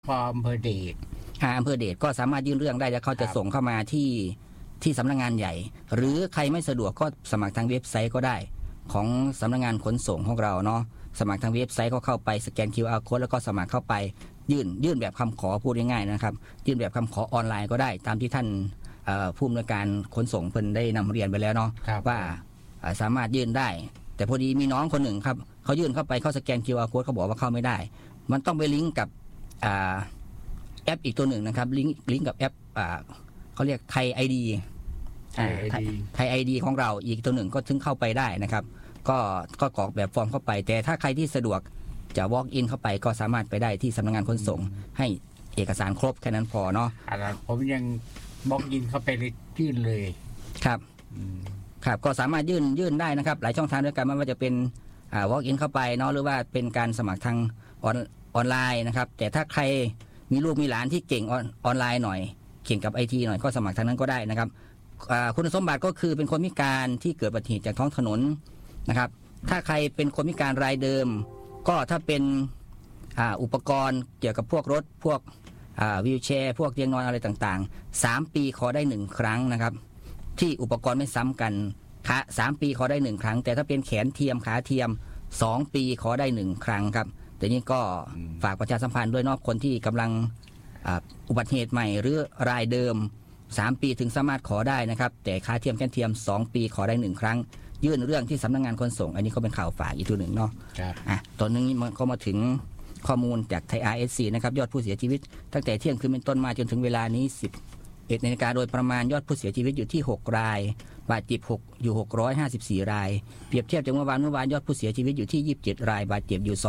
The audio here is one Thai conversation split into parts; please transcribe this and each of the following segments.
พออำเภอเดชอำเภอเดชก็สามารถยื่นเรื่องได้แล้วเขาจะส่งเข้ามาที่สำนักงานใหญ่หรือใครไม่สะดวกก็สมัครทางเว็บไซต์ก็ได้ของสำนักงานขนส่งของเราเนาะสมัครทางเว็บไซต์ก็เข้าไปสแกน QR Code แล้วก็สมัครเข้าไปยื่นแบบคำขอพูดง่ายๆนะครับยื่นแบบคำขอออนไลน์ก็ได้ตามที่ท่านผู้อำนวยการขนส่งเพิ่นได้นำเรียนไปแล้วเนาะว่าสามารถยื่นได้แต่พอดีมีน้องคนหนึ่งครับเขายื่นเข้าไปเขาสแกน QR Code เขาบอกว่าเข้าไม่ได้มันต้องไปลิงก์กับแอปอีกตัวหนึ่งนะครับลิงก์กับแอปเขาเรียกไทย ID ไทย ID ของเราอีกตัวหนึ่งก็ถึงเข้าไปได้นะครับก็กรอกแบบฟอร์มเข้าไปแต่ถ้าใครที่สะดวกจะ walk in เข้าไปก็สามารถไปได้ที่สำนักงานขนส่งให้เอกสารครบแค่นั้นพอเนาะผมยังwalk inเข้าไปยื่นเลยครับก็สามารถยื่นได้นะครับหลายช่องทางด้วยกันไม่ว่าจะเป็นwalk in เข้าไปเนาะหรือว่าเป็นการสมัครทางออนไลน์นะครับแต่ถ้าใครมีลูกมีหลานที่เก่งออนไลน์หน่อยเก่งกับ IT หน่อยก็สมัครทางนั้นก็ได้นะครับคุณสมบัติก็คือเป็นคนพิการที่เกิดอุบัติเหตุจากท้องถนนนะครับถ้าใครเป็นคนพิการรายเดิมก็ถ้าเป็นอุปกรณ์เกี่ยวกับพวกรถพวกวีลแชร์พวกเตียงนอนอะไรต่างๆ3 ปีขอได้1ครั้งนะครับที่อุปกรณ์ไม่ซ้ำกัน3 ปีขอได้1ครั้งแต่ถ้าเป็นแขนเทียมขาเทียม2 ปีขอได้1ครั้งครับแต่นี้ก็ฝากประชาสัมพันธ์ด้วยเนาะคนที่กำลังอุบัติเหตุใหม่หรือรายเดิม3 ปีถึงสามารถขอได้นะครับแต่ขาเทียมแขนเทียม2 ปีขอได้1ครั้งยื่นเรื่องที่สำนักงานขนส่งอันนี้ก็เป็นข่าวฝากอีกตัวหนึ่งเนาะตอนนี้มันก็มาถึงข้อมูลจากไทย RSC นะครับยอดผู้เสียชีวิตตั้งแต่เที่ยงคืนเป็นต้นมาจนถึงเวลานี้11 นาฬิกาโดยประมาณยอดผู้เสียชีวิตอยู่ที่6 รายบาดเจ็บอยู่654 รายเปรียบเทียบจากเมื่อวานยอดผู้เสียชีวิตอยู่ที่27 รายบาดเจ็บอยู่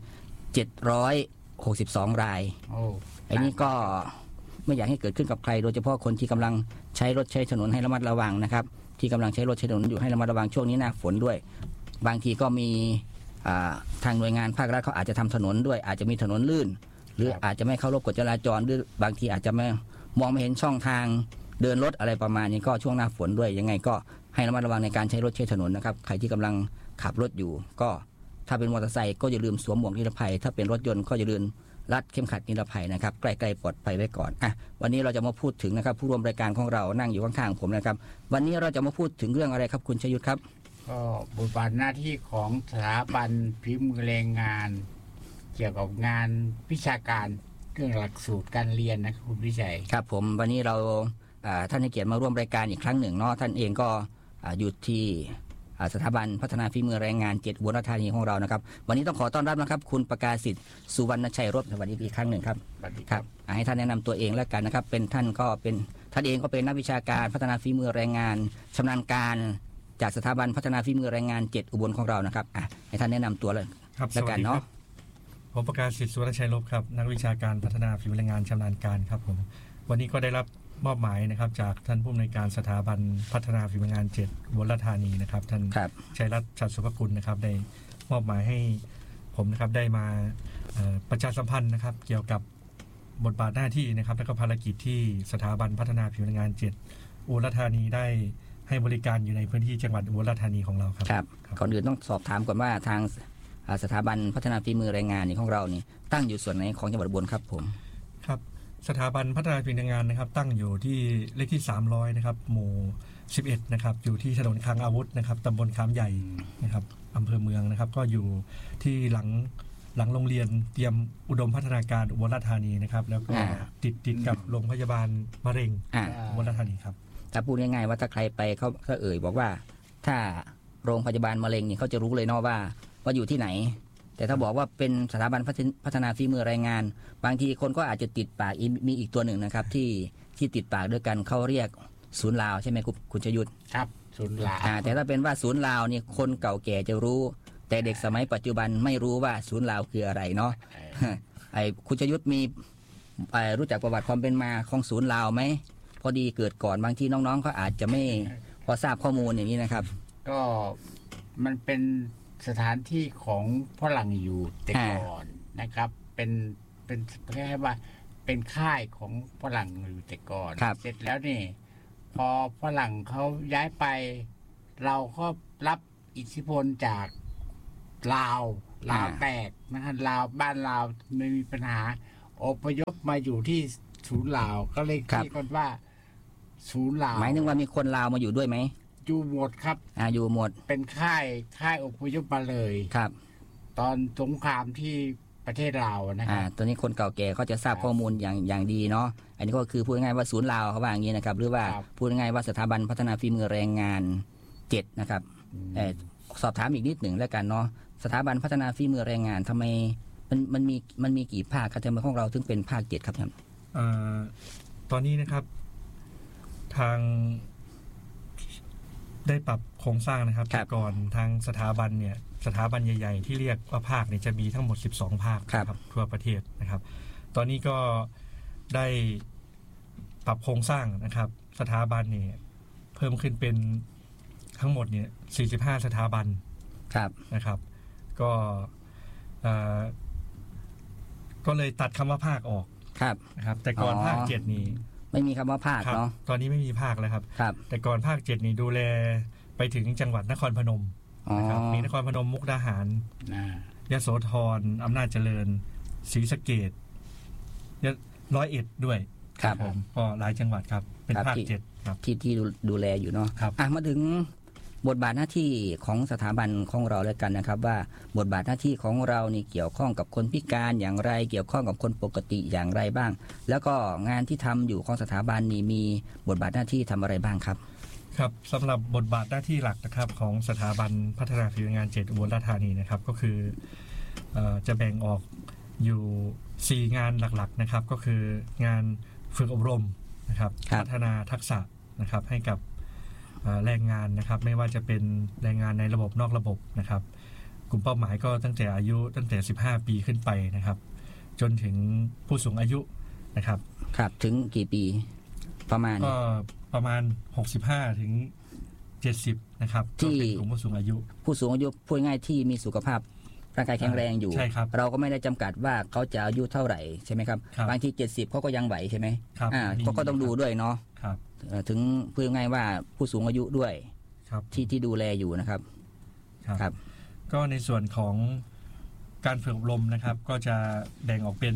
2,762 รายอันนี้ก็ไม่อยากให้เกิดขึ้นกับใครโดยเฉพาะคนที่กำลังใช้รถใช้ถนนให้ระมัดระวังนะครับที่กำลังใช้รถใช้ถนนอยู่ให้ระมัดระวังช่วงนี้หน้าฝนด้วยบางทีก็มีทางหน่วยงานภาครัฐเขาอาจจะทำถนนด้วยอาจจะมีถนนลื่นหรืออาจจะไม่เคารพกฎจราจรหรือบางทีอาจจะไม่มองไม่เห็นช่องทางเดินรถอะไรประมาณนี้ก็ช่วงหน้าฝนด้วยยังไงก็ให้ระมัดระวังในการใช้รถใช้ถนนนะครับใครที่กำลังขับรถอยู่ก็ถ้าเป็นมอเตอร์ไซค์ก็อย่าลืมสวมหมวกนิรภัยถ้าเป็นรถยนต์ก็อย่าลืมรัดเข้มขัดนิรภัยนะครับใกล้ๆปลอดภัยไว้ก่อนวันนี้เราจะมาพูดถึงนะครับผู้ร่วมรายการของเรานั่งอยู่ข้างๆผมนะครับวันนี้เราจะมาพูดถึงเรื่องอะไรครับคุณชยุทธครับก็บทบาทหน้าที่ของสถาบันฝีมือแรงงานเกี่ยวกับงานวิชาการเรื่องหลักสูตรการเรียนนะคุณวิชัยครับผมวันนี้เราท่านให้เกียรติมาร่วมรายการอีกครั้งหนึ่งเนาะท่านเองก็อยู่ที่สถาบันพัฒนาฝีมือแรงงาน7 อุบลราชธานีของเรานะครับวันนี้ต้องขอต้อนรับนะครับคุณประกาศสิทธิ์สุวรรณชัยรบสวัสดีอีกครั้งหนึ่งครับครับให้ท่านแนะนำตัวเองแล้วกันนะครับเป็นท่านเองก็เป็นนักวิชาการพัฒนาฝีมือแรงงานชำนาญการจากสถาบันพัฒนาฝีมือแรงงาน7 อุบลของเรานะครับให้ท่านแนะนำตัวเลยแล้วกันเนาะผมประกาศสิทธิ์สุวรรณชัยรบครับนักวิชาการพัฒนาฝีมือแรงงานชำนาญการครับผมวันนี้ก็ได้รับมอบหมายนะครับจากท่านผู้อำนวยการสถาบันพัฒนาฝีมืองาน7 อุบลราชธานีนะครับท่านชัยรัตน์ ฉัตรสุภกุลนะครับได้มอบหมายให้ผมนะครับได้มาประชาสัมพันธ์นะครับเกี่ยวกับบทบาทหน้าที่นะครับและก็ภารกิจที่สถาบันพัฒนาฝีมือแรงงาน7 อุบลราชธานีได้ให้บริการอยู่ในพื้นที่จังหวัดอุบลราชธานีของเราครับก่อนอื่นต้องสอบถามก่อนว่าทางสถาบันพัฒนาฝีมือแรงงานของเรานี่ตั้งอยู่ส่วนไหนของจังหวัดอุบลครับผมครับสถาบันพัฒนาฝีมือแรงงานนะครับตั้งอยู่ที่เลขที่300นะครับหมู่11นะครับอยู่ที่ถนนคลังอาวุธนะครับตำบลขามใหญ่นะครับอำเภอเมืองนะครับก็อยู่ที่หลังโรงเรียนเตรียมอุดมพัฒนาการอุบลราชธานีนะครับแล้วก็ติดกับโรงพยาบาลมะเร็งอุบลราชธานีครับถ้าพูดง่ายๆว่าถ้าใครไปเขาบอกว่าถ้าโรงพยาบาลมะเร็งนี่เขาจะรู้เลยเนาะว่าอยู่ที่ไหนแต่ถ้าบอกว่าเป็นสถาบันพัฒนาฝีมือแรงงานบางทีคนก็อาจจะติดปากมีอีกตัวหนึ่งนะครับที่ติดปากด้วยกันเขาเรียกศูนย์ลาวใช่ไหมคุณชยุทธครับศูนย์ลาวแต่ถ้าเป็นว่าศูนย์ลาวนี่คนเก่าแก่จะรู้แต่เด็กสมัยปัจจุบันไม่รู้ว่าศูนย์ลาวคืออะไรเนาะคุณชยุทธมีรู้จักประวัติความเป็นมาของศูนย์ลาวไหมพอดีเกิดก่อนบางทีน้องๆเขาอาจจะไม่พอทราบข้อมูลอย่างนี้นะครับก็มันเป็นสถานที่ของฝรั่งอยู่แต่ก่อนนะครับเป็นแค่ว่าเป็นค่ายของฝรั่งอยู่แต่ก่อนเสร็จแล้วนี่พอฝรั่งเขาย้ายไปเราก็รับอิทธิพลจากลาวแตกนะฮะลาวบ้านลาวไม่มีปัญหาอพยพมาอยู่ที่ศูนย์ลาวก็เลยเรียกกันว่าศูนย์ลาวหมายถึงว่ามีคนลาวมาอยู่ด้วยไหมอยู่หมดครับอยู่หมดเป็นค่ายอพยพมาเลยครับตอนสงครามที่ประเทศลาวนะครับตัวนี้คนเก่าแก่เขาจะทราบข้อมูลอย่างดีเนาะอันนี้ก็คือพูดง่ายๆว่าศูนย์ลาวเขาว่าอย่างนี้นะครับหรือว่าพูดง่ายๆว่าสถาบันพัฒนาฝีมือแรงงาน7นะครับสอบถามอีกนิดหนึ่งแล้วกันเนาะสถาบันพัฒนาฝีมือแรงงานทำไมมันมีกี่ภาคครับทำไมของเราถึงเป็นภาค7ครับท่านตอนนี้นะครับทางได้ปรับโครงสร้างนะครับแต่ก่อนทางสถาบันใหญ่ๆที่เรียกว่าภาคเนี่ยจะมีทั้งหมด12ภาคครับทั่วประเทศนะครับตอนนี้ก็ได้ปรับโครงสร้างนะครับสถาบันเนี่ยเพิ่มขึ้นเป็นทั้งหมดเนี่ย45สถาบันนะครับก็เลยตัดคำว่าภาคออกนะครับแต่ก่อนภาค7นี่ไม่มีคำว่าภาคเนาะตอนนี้ไม่มีภาคแล้วครับแต่ก่อนภาค7นี่ดูแลไปถึงจังหวัดนครพนมนะครับมีนครพนมมุกดาหารยโสธรอำนาจเจริญศรีสะเกษ101ด้วยครับผมก็หลายจังหวัดครับเป็นภาค7ครับที่ดูแลอยู่เนาะมาถึงบทบาทหน้าที่ของสถาบันของเราแล้วกันนะครับว่าบทบาทหน้าที่ของเรานี่เกี่ยวข้องกับคนพิการอย่างไรเกี่ยวข้องกับคนปกติอย่างไรบ้างแล้วก็งานที่ทำอยู่ของสถาบันนี่มีบทบาทหน้าที่ทำอะไรบ้างครับครับสำหรับบทบาทหน้าที่หลักนะครับของสถาบันพัฒนาฝีมืองาน7อุบลราชธานีนะครับก็คือจะแบ่งออกอยู่4งานหลักๆนะครับก็คืองานฝึกอบรมนะครับพัฒนาทักษะนะครับให้กับแรงงานนะครับไม่ว่าจะเป็นแรงงานในระบบนอกระบบนะครับกลุ่มเป้าหมายก็ตั้งแต่อายุตั้งแต่15ปีขึ้นไปนะครับจนถึงผู้สูงอายุนะครับครับถึงกี่ปีประมาณก็ประมาณ65ถึง70นะครับที่เป็นกลุ่มผู้สูงอายุพูดง่ายที่มีสุขภาพร่างกายแข็งแรงอยู่เราก็ไม่ได้จำกัดว่าเขาจะอายุเท่าไหร่ใช่ไหมครับบางที70เขาก็ยังไหวใช่ไหมก็ต้องดูด้วยเนาะถึงพูดง่ายว่าผู้สูงอายุด้วยที่ดูแลอยู่นะครับครับก็ในส่วนของการฝึกอบรมนะครับก็จะแบ่งออกเป็น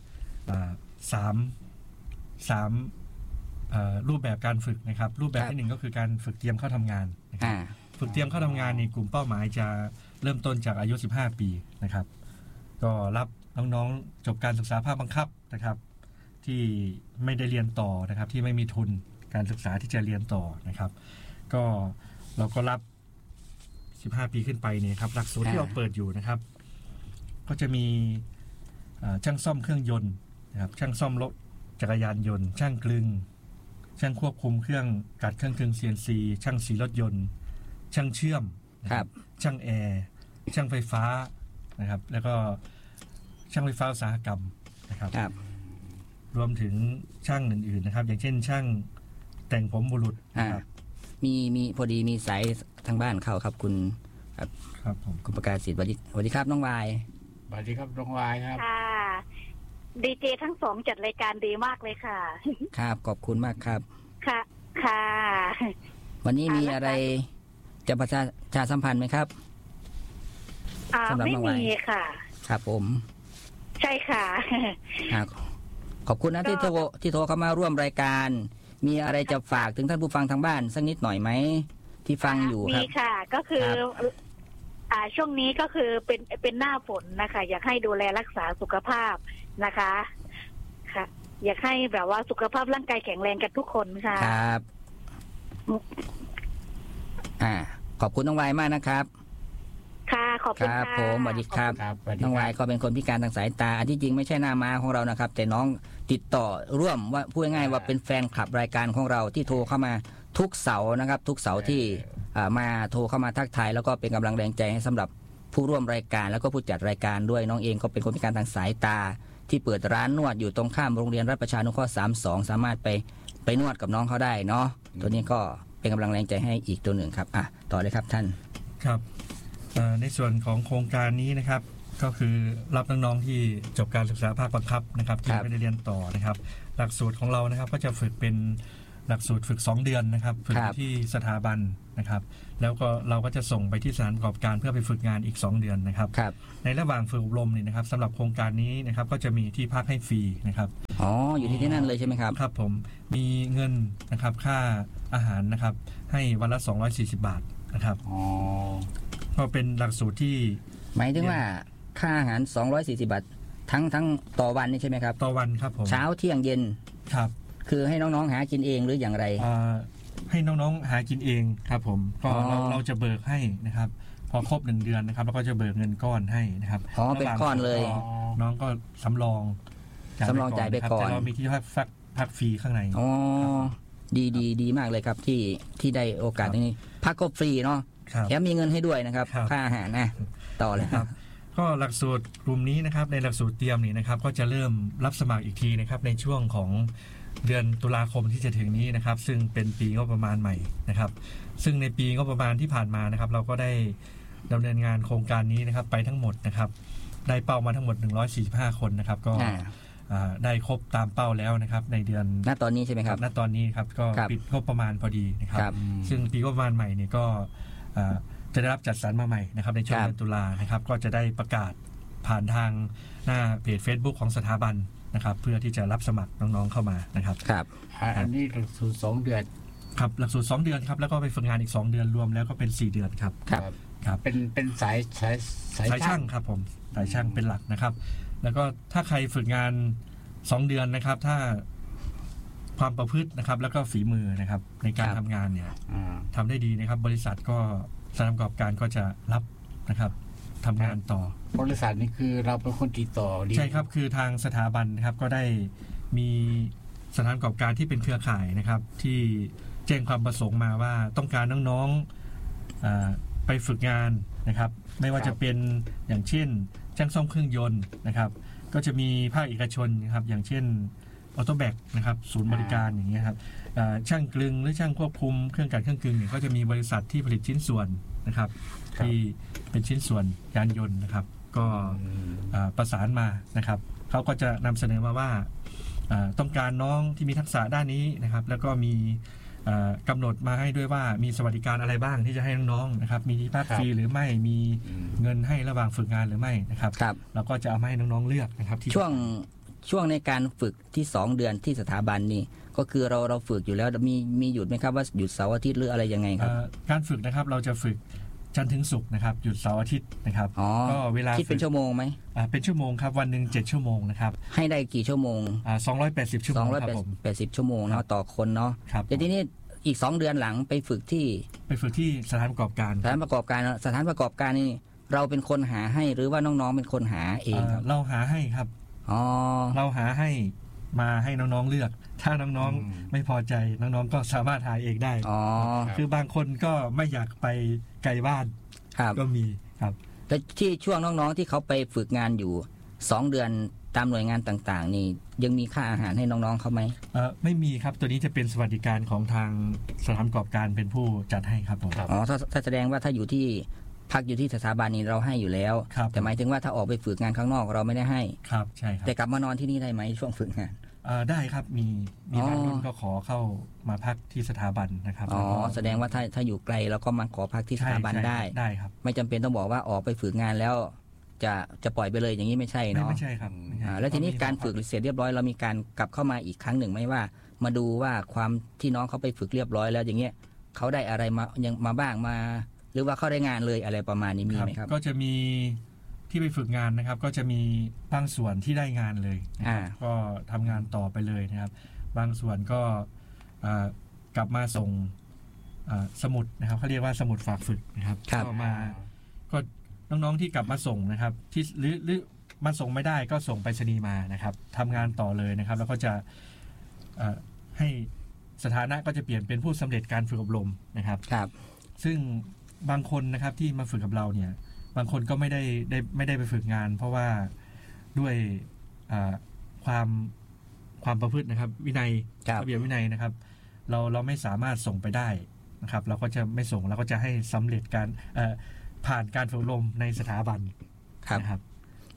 3รูปแบบการฝึกนะครับรูปแบบที่1ก็คือการฝึกเตรียมเข้าทำงานนะครับฝึกเตรียมเข้าทำงานนี่กลุ่มเป้าหมายจะเริ่มต้นจากอายุ15ปีนะครับก็รับน้องๆจบการศึกษาภาคบังคับนะครับที่ไม่ได้เรียนต่อนะครับที่ไม่มีทุนการศึกษาที่จะเรียนต่อนะครับก็เราก็รับ15ปีขึ้นไปเนี่ยครับหลักสูตรที่เราเปิดอยู่นะครับก็จะมีช่างซ่อมเครื่องยนต์นะครับช่างซ่อมรถจักรยานยนต์ช่างกลึงช่างควบคุมเครื่องกัดเครื่องกลึง CNC ช่างสีรถยนต์ช่างเชื่อมช่างแอร์ช่างไฟฟ้านะครับแล้วก็ช่างไฟฟ้าอุตสาหกรรมนะครับรวมถึงช่างอื่นๆนะครับอย่างเช่นช่างแต่งผมบุรุษนะครับมีพอดีมีสายทางบ้านเข้าครับคุณครับผมคุณประกาศสิทธิ์สวัสดีครับน้องวายสวัสดีครับน้องวายครับค่ะดีเจทั้งสองจัดรายการดีมากเลยค่ะครับขอบคุณมากครับค่ะค่ะวันนี้มีอะไรจะประชาสัมพันธ์ไหมครับไม่มีค่ะครับผมใช่ค่ะขอบคุณนะที่โทรเข้ามาร่วมรายการมีอะไรจะฝากถึงท่านผู้ฟังทางบ้านสักนิดหน่อยไหมที่ฟังอยู่ครับมีค่ะก็คือช่วงนี้ก็คือเป็นหน้าฝนนะคะอยากให้ดูแลรักษาสุขภาพนะคะค่ะอยากให้แบบว่าสุขภาพร่างกายแข็งแรงกันทุกคนค่ะครับขอบคุณน้องวายมากนะครับค่ะขอบคุณค่ะผมสวัสดีครับน้องวายก็เป็นคนพิการทางสายตาอันที่จริงไม่ใช่หน้าม้าของเรานะครับแต่น้องติดต่อร่วมว่าพูดง่ายๆว่าเป็นแฟนคลับรายการของเราที่โทรเข้ามาทุกเสาร์นะครับทุกเสาร์ที่มาโทรเข้ามาทักทายแล้วก็เป็นกำลังแรงใจให้สำหรับผู้ร่วมรายการแล้วก็ผู้จัดรายการด้วยน้องเองก็เป็นคนพิการทางสายตาที่เปิดร้านนวดอยู่ตรงข้ามโรงเรียนรัฐประชานุเคราะห์32สามารถไปนวดกับน้องเขาได้เนาะตัวนี้ก็เป็นกำลังแรงใจให้อีกตัวหนึ่งครับต่อเลยครับท่านครับในส่วนของโครงการนี้นะครับก็คือรับน้องๆที่จบการศึกษาภาคบังคับนะครับที่ไม่ได้เรียนต่อนะครับหลักสูตรของเรานะครับก็จะฝึกเป็นหลักสูตรฝึก2เดือนนะครับฝึกที่สถาบันนะครับแล้วก็เราก็จะส่งไปที่สถานประกอบการเพื่อไปฝึกงานอีก2เดือนนะครับในระหว่างฝึกอบรมนี่นะครับสำหรับโครงการนี้นะครับก็จะมีที่พักให้ฟรีนะครับอ๋ออยู่ที่นั่นเลยใช่ไหมครับครับผมมีเงินนะครับค่าอาหารนะครับให้วันละ240 บาทนะครับอ๋อก็เป็นหลักสูตรที่หมายถึงว่าค่าอาหาร240 บาททั้งต่อวันนี่ใช่ไหมครับต่อวันครับผมเช้าเที่ยงเย็นครับคือให้น้องๆหากินเองหรืออย่างไรให้น้องๆหากินเองครับผมก็เราจะเบิกให้นะครับพอครบ1เดือนนะครับเราก็จะเบิกเงินก้อนให้นะครับอ๋อเป็นก้อนเลยน้องก็สำรองจ่ายไปก่อนแต่เรามีที่พักฟรีข้างในอ๋อดีมากเลยครับที่ได้โอกาสนี้พักก็ฟรีเนาะแถมมีเงินให้ด้วยนะครับค่าอาหารนะต่อเลยครับก็หลักสูตรกลุ่มนี้นะครับในหลักสูตรเตรียมนี่นะครับก็จะเริ่มรับสมัครอีกทีนะครับในช่วงของเดือนตุลาคมที่จะถึงนี้นะครับซึ่งเป็นปีงบประมาณใหม่นะครับซึ่งในปีงบประมาณที่ผ่านมานะครับเราก็ได้ดำเนินงานโครงการนี้นะครับไปทั้งหมดนะครับได้เป้ามาทั้งหมด145คนนะครับก็ได้ครบตามเป้าแล้วนะครับในเดือนณตอนนี้ใช่ไหมครับณตอนนี้ครับก็ปิดงบประมาณพอดีนะครับซึ่งปีงบประมาณใหม่นี่ก็จะได้รับจัดสรรมาใหม่นะครับในช่วงเดือนตุลานะครับก็จะได้ประกาศผ่านทางหน้าเพจ Facebook ของสถาบันนะครับเพื่อที่จะรับสมัครน้องๆเข้ามานะครับครับอันนี้หลักสูตร2เดือนครับหลักสูตร2เดือนครับแล้วก็ไปฝึกงานอีก2เดือนรวมแล้วก็เป็น4เดือนครับครับเป็นสายช่างครับผมสายช่างเป็นหลักนะครับแล้วก็ถ้าใครฝึกงาน2เดือนนะครับถ้าความประพฤตินะครับแล้วก็ฝีมือนะครับในการทำงานเนี่ยทำได้ดีนะครับบริษัทก็สถานประกอบการก็จะรับนะครับทำงานต่อบริษัทนี่คือเราเป็นคนติดต่อใช่ครับคือทางสถาบันนะครับก็ได้มีสถานประกอบการที่เป็นเครือข่ายนะครับที่แจ้งความประสงค์มาว่าต้องการน้องๆไปฝึกงานนะครับไม่ว่าจะเป็นอย่างเช่นช่างซ่อมเครื่องยนต์นะครับก็จะมีภาคเอกชนนะครับอย่างเช่นออโตแบกนะครับศูนย์บริการอย่างเงี้ยครับช่างกลึงหรือช่างควบคุมเครื่องจักรเครื่องกลึงเนี่ยก็จะมีบริษัทที่ผลิตชิ้นส่วนนะครับที่เป็นชิ้นส่วนยานยนต์นะครับก็ประสานมานะครับเขาก็จะนำเสนอมาว่าต้องการน้องที่มีทักษะด้านนี้นะครับแล้วก็มีกำหนดมาให้ด้วยว่ามีสวัสดิการอะไรบ้างที่จะให้น้องๆนะครับมีที่พักฟรีหรือไม่มีเงินให้ระหว่างฝึกงานหรือไม่นะครับเราก็จะเอามาให้น้องๆเลือกนะครับที่ช่วงในการฝึกที่2เดือนที่สถาบันนี่ก็คือเราฝึกอยู่แล้วมีหยุดไหมครับว่าหยุดเสาร์อาทิตย์หรืออะไรยังไงครับการฝึกนะครับเราจะฝึกจันทร์ถึงศุกร์นะครับหยุดเสาร์อาทิตย์นะครับก็เวลาคิดเป็นชั่วโมงไหมเป็นชั่วโมงครับวันหนึ่ง7ชั่วโมงนะครับให้ได้กี่ชั่วโมง 280ชั่วโมงครับผม 280ชั่วโมงเนาะต่อคนเนาะแต่ทีนี้อีก2เดือนหลังไปฝึกที่สถานประกอบการสถานประกอบการนี่เราเป็นคนหาให้หรือว่าน้องๆเป็นคนหาเองครับเราหาให้ครับเราหาให้มาให้น้องๆเลือกถ้าน้องๆไม่พอใจน้องๆก็สามารถหาเองได้คือบางคนก็ไม่อยากไปไกลบ้านก็มีครับแต่ที่ช่วงน้องๆที่เขาไปฝึกงานอยู่2เดือนตามหน่วยงานต่างๆนี่ยังมีค่าอาหารให้น้องๆเขาไหมไม่มีครับตัวนี้จะเป็นสวัสดิการของทางสถานประกอบการเป็นผู้จัดให้ครับผมถ้าแสดงว่าถ้าอยู่ที่พักอยู่ที่สถาบันนี้เราให้อยู่แล้วแต่หมายถึงว่าถ้าออกไปฝึกงานข้างนอกเราไม่ได้ให้ครับใช่ครับแต่กลับมานอนที่นี่ได้ไหมช่วงฝึกงานได้ครับมีบางรุ่นก็ขอเข้ามาพักที่สถาบันนะครับแสดงว่าถ้าอยู่ไกลเราก็มาขอพักที่สถาบันได้ครับไม่จำเป็นต้องบอกว่าออกไปฝึกงานแล้วจะปล่อยไปเลยอย่างนี้ไม่ใช่เนาะไม่ใช่ครับแล้วทีนี้การฝึกเสร็จเรียบร้อยเรามีการกลับเข้ามาอีกครั้งหนึ่งไหมว่ามาดูว่าความที่น้องเขาไปฝึกเรียบร้อยแล้วอย่างเงี้ยเขาได้อะไรมายังมาบ้างมาหรือว่าเขาได้งานเลยอะไรประมาณนี้มีไหมครับก็จะมีที่ไปฝึกงานนะครับก็จะมีบางส่วนที่ได้งานเลยก็ทำงานต่อไปเลยนะครับบางส่วนก็กลับมาส่งสมุดนะครับเขาเรียกว่าสมุดฝากฝึกนะครับก็มาก็น้องๆที่กลับมาส่งนะครับที่หรือมาส่งไม่ได้ก็ส่งไปรษณีย์มานะครับทำงานต่อเลยนะครับแล้วก็จะให้สถานะก็จะเปลี่ยนเป็นผู้สำเร็จการฝึกอบรมนะครับซึ่งบางคนนะครับที่มาฝึกกับเราเนี่ยบางคนก็ไม่ได้ไปฝึกงานเพราะว่าด้วยความประพฤตินะครับวินัยระเบียบวินัยนะครับเราไม่สามารถส่งไปได้นะครับเราก็จะไม่ส่งเราก็จะให้สำเร็จการผ่านการฝึกอบรมในสถาบันนะครับ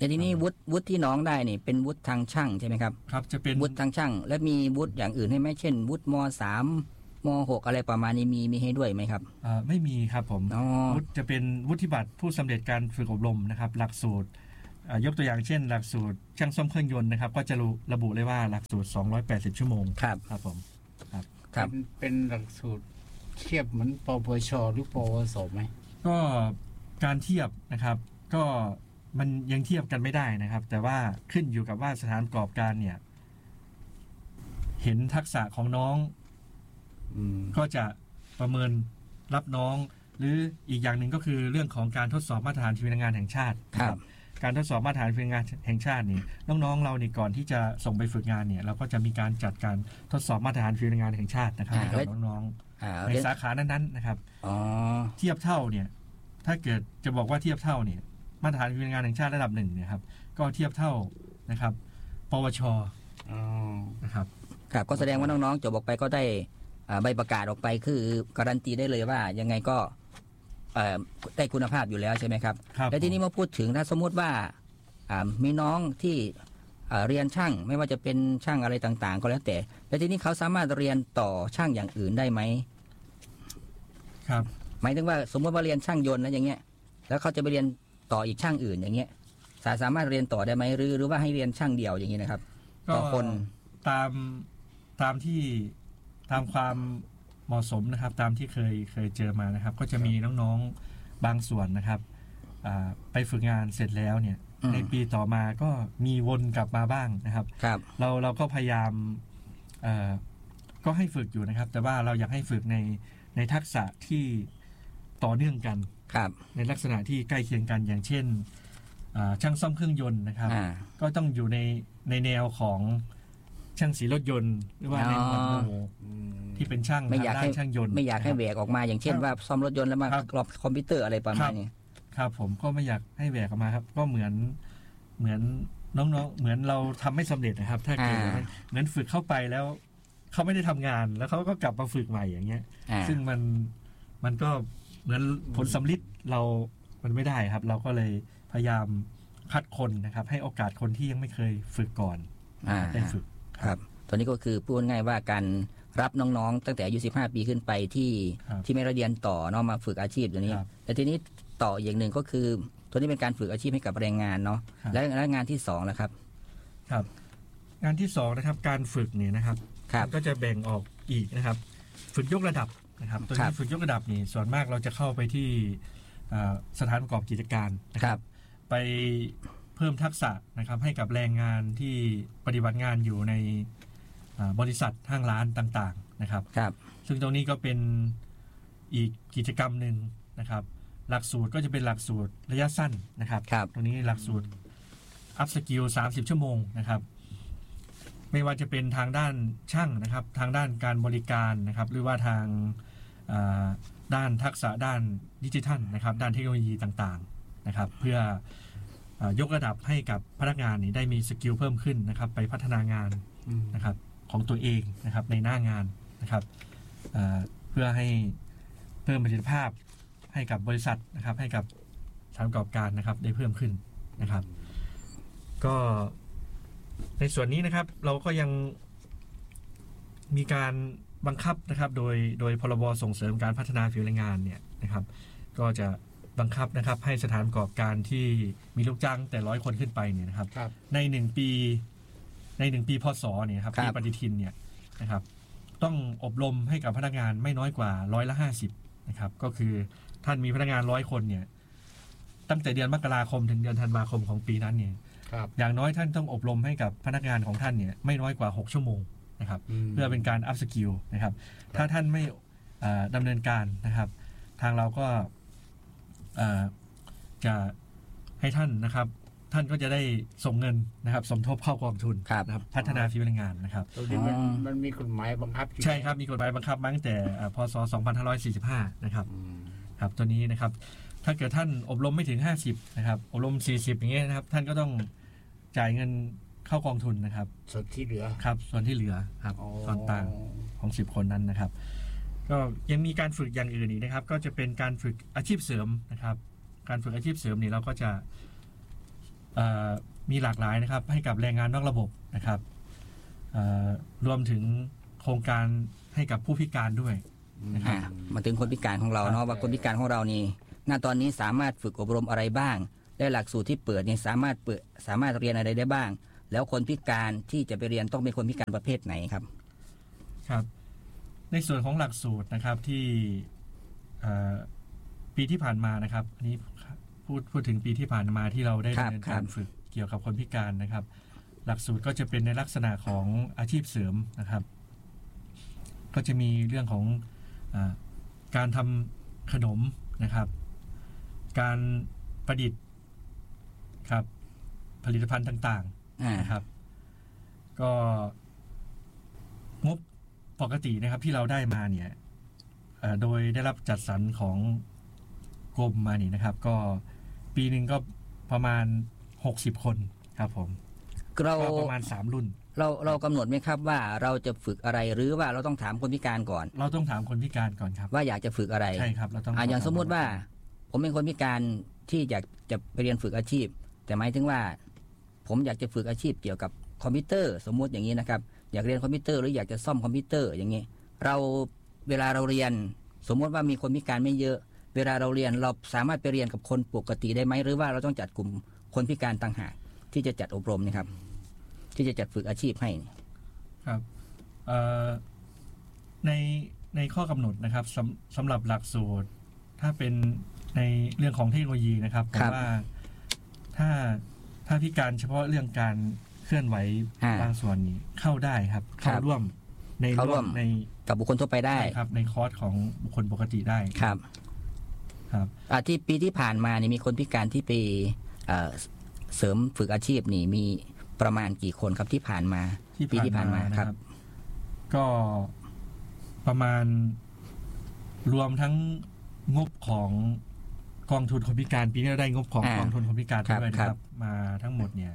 แต่ทีนี้วุฒิที่น้องได้นี่เป็นวุฒิทางช่างใช่ไหมครับครับจะเป็นวุฒิทางช่าง และมีวุฒิอย่างอื่นให้ไหมเช่นวุฒิม.3 ม.6 อะไรประมาณนี้มีให้ด้วยไหมครับไม่มีครับผมวุฒิจะเป็นวุฒิบัตรผู้สำเร็จการฝึกอบรมนะครับหลักสูตรยกตัวอย่างเช่นหลักสูตรช่างซ่อมเครื่องยนต์นะครับก็จะระบุเลยว่าหลักสูตร280ชั่วโมงครับผมครับเป็นหลักสูตรเทียบเหมือนปวชหรือปวสไหมก็การเทียบนะครับก็มันยังเทียบกันไม่ได้นะครับแต่ว่าขึ้นอยู่กับว่าสถานประกอบการเนี่ยเห็นทักษะของน้องก็จะประเมินรับน้องหรืออีกอย่างหนึ่งก็คือเรื่องของการทดสอบมาตรฐานทีมงานแห่งชาติครับการทดสอบมาตรฐานทีมงานแห่งชาตินี่น้องๆเราเนี่ยก่อนที่จะส่งไปฝึกงานเนี่ยเราก็จะมีการจัดการทดสอบมาตรฐานทีมงานแห่งชาตินะครับให้กับน้องๆในสาขานั้นๆนะครับเทียบเท่าเนี่ยถ้าเกิดจะบอกว่าเทียบเท่าเนี่ยมาตรฐานทีมงานแห่งชาติระดับ1เนี่ยครับก็เทียบเท่านะครับปวชนะครับครับก็แสดงว่าน้องๆจบออกไปก็ได้ใบประกาศออกไปคือการันตีได้เลยว่ายังไงก็ได้คุณภาพอยู่แล้วใช่ไหมครับและทีนี้มาพูดถึงถ้าสมมติว่ามีน้องที่เรียนช่างไม่ว่าจะเป็นช่างอะไรต่างๆก็แล้วแต่และทีนี้เขาสามารถเรียนต่อช่างอย่างอื่นได้ไหมครับหมายถึงว่าสมมติว่าเรียนช่างยนต์นะอย่างเงี้ยแล้วเขาจะไปเรียนต่ออีกช่างอื่นอย่างเงี้ยสามารถเรียนต่อได้ไหมหรือว่าให้เรียนช่างเดียวอย่างนี้นะครับต่อคนตามที่ตามความเหมาะสมนะครับตามที่เคยเจอมานะครับก็จะมีน้องๆบางส่วนนะครับไปฝึกงานเสร็จแล้วเนี่ยในปีต่อมาก็มีวนกลับมาบ้างนะครับเราก็พยายามก็ให้ฝึกอยู่นะครับแต่ว่าเราอยากให้ฝึกในทักษะที่ต่อเนื่องกันในลักษณะที่ใกล้เคียงกันอย่างเช่นช่างซ่อมเครื่องยนต์นะครับก็ต้องอยู่ในแนวของช่างสีรถยนต์หรือว่าในหมวดหมู่ที่เป็นช่างไม่อยากให้ช่างยนต์ไม่อยากให้แหวกออกมาอย่างเช่นว่าซ่อมรถยนต์แล้วมากรอบคอมพิวเตอร์อะไรประมาณนี้ครับผมก็ไม่อยากให้แหวกออกมาครับก็เหมือนน้องๆเหมือนเราทำไม่สำเร็จนะครับถ้าเกิดเหมือนฝึกเข้าไปแล้วเขาไม่ได้ทำงานแล้วเขาก็กลับมาฝึกใหม่อย่างเงี้ยซึ่งมันก็เหมือนผลสำลิดมันไม่ได้ครับเราก็เลยพยายามคัดคนนะครับให้โอกาสคนที่ยังไม่เคยฝึกก่อนได้ฝึกครับตัวนี้ก็คือพูดง่ายว่าการรับน้องๆตั้งแต่อายุ15 ปีขึ้นไปที่ไม่ได้เรียนต่อเนาะมาฝึกอาชีพตัวนี้แต่ทีนี้ต่ออย่างหนึ่งก็คือตัวนี้เป็นการฝึกอาชีพให้กับแรงงานเนาะและงานที่2นะครับครับงานที่2นะครับการฝึกเนี่ยนะครับก็จะแบ่งออกอีกนะครับฝึกยกระดับนะครับตัวนี้ฝึกยกระดับนี่ส่วนมากเราจะเข้าไปที่สถานประกอบกิจการนะครับไปเพิ่มทักษะนะครับให้กับแรงงานที่ปฏิบัติงานอยู่ในบริษัทห้างร้านต่างๆนะครับซึ่งตรงนี้ก็เป็นอีกกิจกรรมหนึ่งนะครับหลักสูตรก็จะเป็นหลักสูตรระยะสั้นนะครับตรงนี้หลักสูตรอัพสกิล30ชั่วโมงนะครับไม่ว่าจะเป็นทางด้านช่างนะครับทางด้านการบริการนะครับหรือว่าทางด้านทักษะด้านดิจิทัลนะครับด้านเทคโนโลยีต่างๆนะครับเพื่อยกระดับให้กับพนักงานนี่ได้มีสกิลเพิ่มขึ้นนะครับไปพัฒนางานนะครับของตัวเองนะครับในหน้างานนะครับเพื่อให้เพิ่มประสิทธิภาพให้กับบริษัทนะครับให้กับสถานประกอบการนะครับได้เพิ่มขึ้นนะครับก็ในส่วนนี้นะครับเราก็ยังมีการบังคับนะครับโดยพรบส่งเสริมการพัฒนาฝีมือแรงงานเนี่ยนะครับก็จะบังคับนะครับให้สถานประกอบการที่มีลูกจ้างแต่100 คนขึ้นไปเนี่ยนะครับใน1 ปีพศเนี่ยครับปีปฏิทินเนี่ยนะครับต้องอบรมให้กับพนักงานไม่น้อยกว่า150นะครับก็คือท่านมีพนักงาน100 คนเนี่ยตั้งแต่เดือนมกราคมถึงเดือนธันวาคมของปีนั้นเนี่ยอย่างน้อยท่านต้องอบรมให้กับพนักงานของท่านเนี่ยไม่น้อยกว่า6 ชั่วโมงนะครับเพื่อเป็นการอัพสกิลนะครับถ้าท่านไม่ดำเนินการนะครับทางเราก็จะให้ท่านนะครับท่านก็จะได้ส่งเงินนะครับสมทบเข้ากองทุนนะครับพัฒนาฝีมือแรงงานนะครับตรงนี้มันมีกฎหมายบังคับใช่ครับมีกฎหมายบังคับมาตั้งแต่พศ2545นะครับครับตัวนี้นะครับถ้าเกิดท่านอบรมไม่ถึง50นะครับอบรม40อย่างเงี้ยนะครับท่านก็ต้องจ่ายเงินเข้ากองทุนนะครับส่วนที่เหลือครับส่วนที่เหลือครับส่วนต่างของ10 คนนั้นนะครับก็ยังมีการฝึกอย่างอื่นอีกนะครับก็จะเป็นการฝึกอาชีพเสริมนะครับการฝึกอาชีพเสริมนี่เราก็จะมีหลากหลายนะครับให้กับแรงงานนอกระบบนะครับรวมถึงโครงการให้กับผู้พิการด้วยนะครับมาถึงคนพิการของเราเนาะว่าคนพิการของเรานี่ณตอนนี้สามารถฝึกอบรมอะไรบ้างและหลักสูตรที่เปิดนี่สามารถเรียนอะไรได้บ้างแล้วคนพิการที่จะไปเรียนต้องเป็นคนพิการประเภทไหนครับครับในส่วนของหลักสูตรนะครับที่ปีที่ผ่านมานะครับอันนี้พูดถึงปีที่ผ่านมาที่เราได้ดำเนินการฝึกเกี่ยวกับคนพิการนะครับหลักสูตรก็จะเป็นในลักษณะของอาชีพเสริมนะครับก็จะมีเรื่องของการทำขนมนะครับการประดิษฐ์ครับผลิตภัณฑ์ต่างๆนะครับก็งบปกตินะครับที่เราได้มาเนี่ยโดยได้รับจัดสรรของกรมมานี่นะครับก็ปีหนึ่งก็ประมาณ60คนครับผมเราประมาณ3รุ่นเรากำหนดไหมครับว่าเราจะฝึกอะไรหรือว่าเราต้องถามคนพิการก่อนเราต้องถามคนพิการก่อนครับว่าอยากจะฝึกอะไรใช่ครับเราต้องอย่างสมมุติว่าผมเป็นคนพิการที่อยากจะไปเรียนฝึกอาชีพแต่หมายถึงว่าผมอยากจะฝึกอาชีพเกี่ยวกับคอมพิวเตอร์สมมุติอย่างนี้นะครับอยากเรียนคอมพิวเตอร์หรืออยากจะซ่อมคอมพิวเตอร์อย่างนี้เวลาเราเรียนสมมติว่ามีคนพิการไม่เยอะเวลาเราเรียนเราสามารถไปเรียนกับคนปกติได้ไหมหรือว่าเราต้องจัดกลุ่มคนพิการต่างหากที่จะจัดอบรมนะครับที่จะจัดฝึกอาชีพให้ครับในข้อกำหนดนะครับสำหรับหลักสูตรถ้าเป็นในเรื่องของเทคโนโลยีนะครับผมว่าถ้าพิการเฉพาะเรื่องการเคลื่อนไหวบางส่วนนี้เข้าได้ครับเข้าร่วมในกับบุคคลทั่วไปได้ครับในคอร์สของบุคคลปกติได้ครับที่ปีที่ผ่านมานี่มีคนพิการที่ไปเสริมฝึกอาชีพนี่มีประมาณกี่คนครับที่ผ่านมาปีที่ผ่านมาครับก็ประมาณรวมทั้งงบของกองทุนคนพิการปีนี้เราได้งบของกองทุนคนพิการด้วยนะครับมาทั้งหมดเนี่ย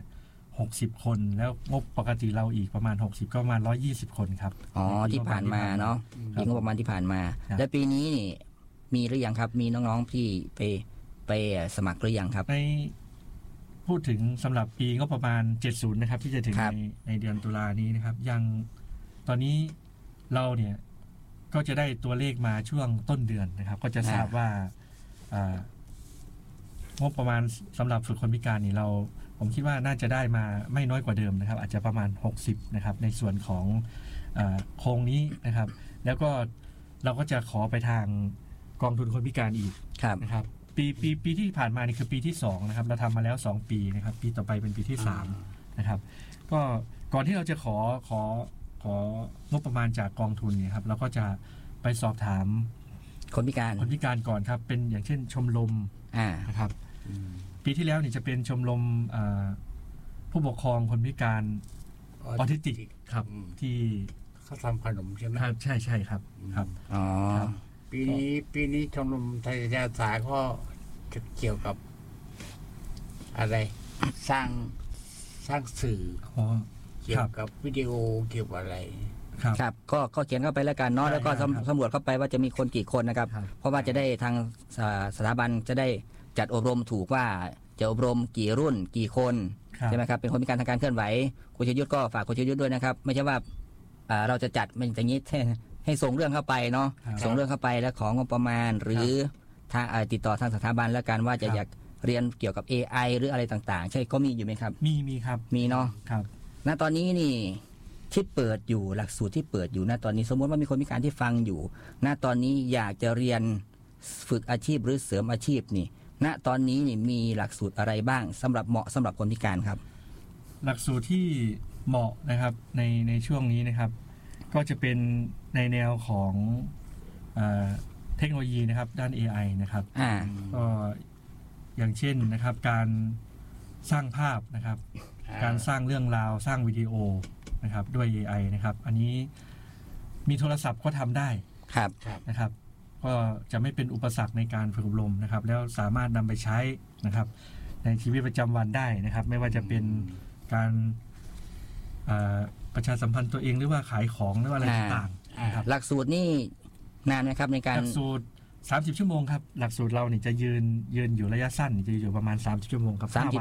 60คนแล้วงบปกติเราอีกประมาณ60ก็ประมาณ120คนครับที่ผ่านมาเนาะปีงบประมาณที่ผ่านมาและปีนี้นี่มีหรือยังครับมีน้องๆที่ไปสมัครหรือยังครับในพูดถึงสำหรับปีงบประมาณ70นะครับที่จะถึงในเดือนตุลานี้นะครับยังตอนนี้เราเนี่ยก็จะได้ตัวเลขมาช่วงต้นเดือนนะครับก็จะทราบว่างบประมาณสำหรับฝึกคนพิการนี่ผมคิดว่าน่าจะได้มาไม่น้อยกว่าเดิมนะครับอาจจะประมาณ60นะครับในส่วนของโครงนี้นะครับแล้วก็เราก็จะขอไปทางกองทุนคนพิการอีกนะครับปีที่ผ่านมานี่คือปีที่2นะครับเราทำมาแล้ว2ปีนะครับปีต่อไปเป็นปีที่3นะครับก็ก่อนที่เราจะของบประมาณจากกองทุนเนี่ยครับเราก็จะไปสอบถามคนพิการก่อนครับเป็นอย่างเช่นชมรมนะครับปีที่แล้วนี่จะเป็นชมรมผู้ปกครองคนพิการออทิสติกครับที่เขาทำขนมใช่ไหมใช่ครับครับปีนี้ชมรมไทยอาสาก็จะเกี่ยวกับอะไรสร้างสื่อเกี่ยวกับวิดีโอเกี่ยวกับอะไรครับก็เขียนเข้าไปแล้วกันเนาะแล้วก็สำรวจเข้าไปว่าจะมีคนกี่คนนะครับเพราะว่าจะได้ทางสถาบันจะได้จัดอบรมถูกว่าจะอบรมกี่รุ่นกี่คนใช่ไหมครับเป็นคนพิการทางการเคลื่อนไหวคุณชยุทธก็ฝากคุณชยุทธด้วยนะครับไม่ใช่ว่าเราจะจัดมันอย่างนี้ให้ส่งเรื่องเข้าไปเนาะส่งเรื่องเข้าไปแล้วของงบประมาณหรือติดต่อทางสถาบันแล้วกันว่าจะอยากเรียนเกี่ยวกับ AI หรืออะไรต่างๆใช่ก็มีอยู่ไหมครับมีครับมีเนาะครับณตอนนี้นี่ที่เปิดอยู่หลักสูตรที่เปิดอยู่ณตอนนี้สมมติว่ามีคนพิการที่ฟังอยู่ณตอนนี้อยากจะเรียนฝึกอาชีพหรือเสริมอาชีพนี่ณตอนนี้นี่มีหลักสูตรอะไรบ้างเหมาะสำหรับคนพิการครับหลักสูตรที่เหมาะนะครับในช่วงนี้นะครับก็จะเป็นในแนวของเทคโนโลยีนะครับด้าน AI นะครับก็อย่างเช่นนะครับการสร้างภาพนะครับการสร้างเรื่องราวสร้างวิดีโอนะครับด้วย AI นะครับอันนี้มีโทรศัพท์ก็ทำได้นะครับก็จะไม่เป็นอุปสรรคในการฝึกอบรมนะครับแล้วสามารถนำไปใช้นะครับในชีวิตประจำวันได้นะครับไม่ว่าจะเป็นการประชาสัมพันธ์ตัวเองหรือว่าขายของหรือว่าอะไรต่างๆนะครับหลักสูตรนี่นานไหมครับในการหลักสูตร30ชั่วโมงครับหลักสูตรเราเนี่ยจะยืนอยู่ระยะสั้นจะอยู่ประมาณ30ชั่วโมงกับ5วัน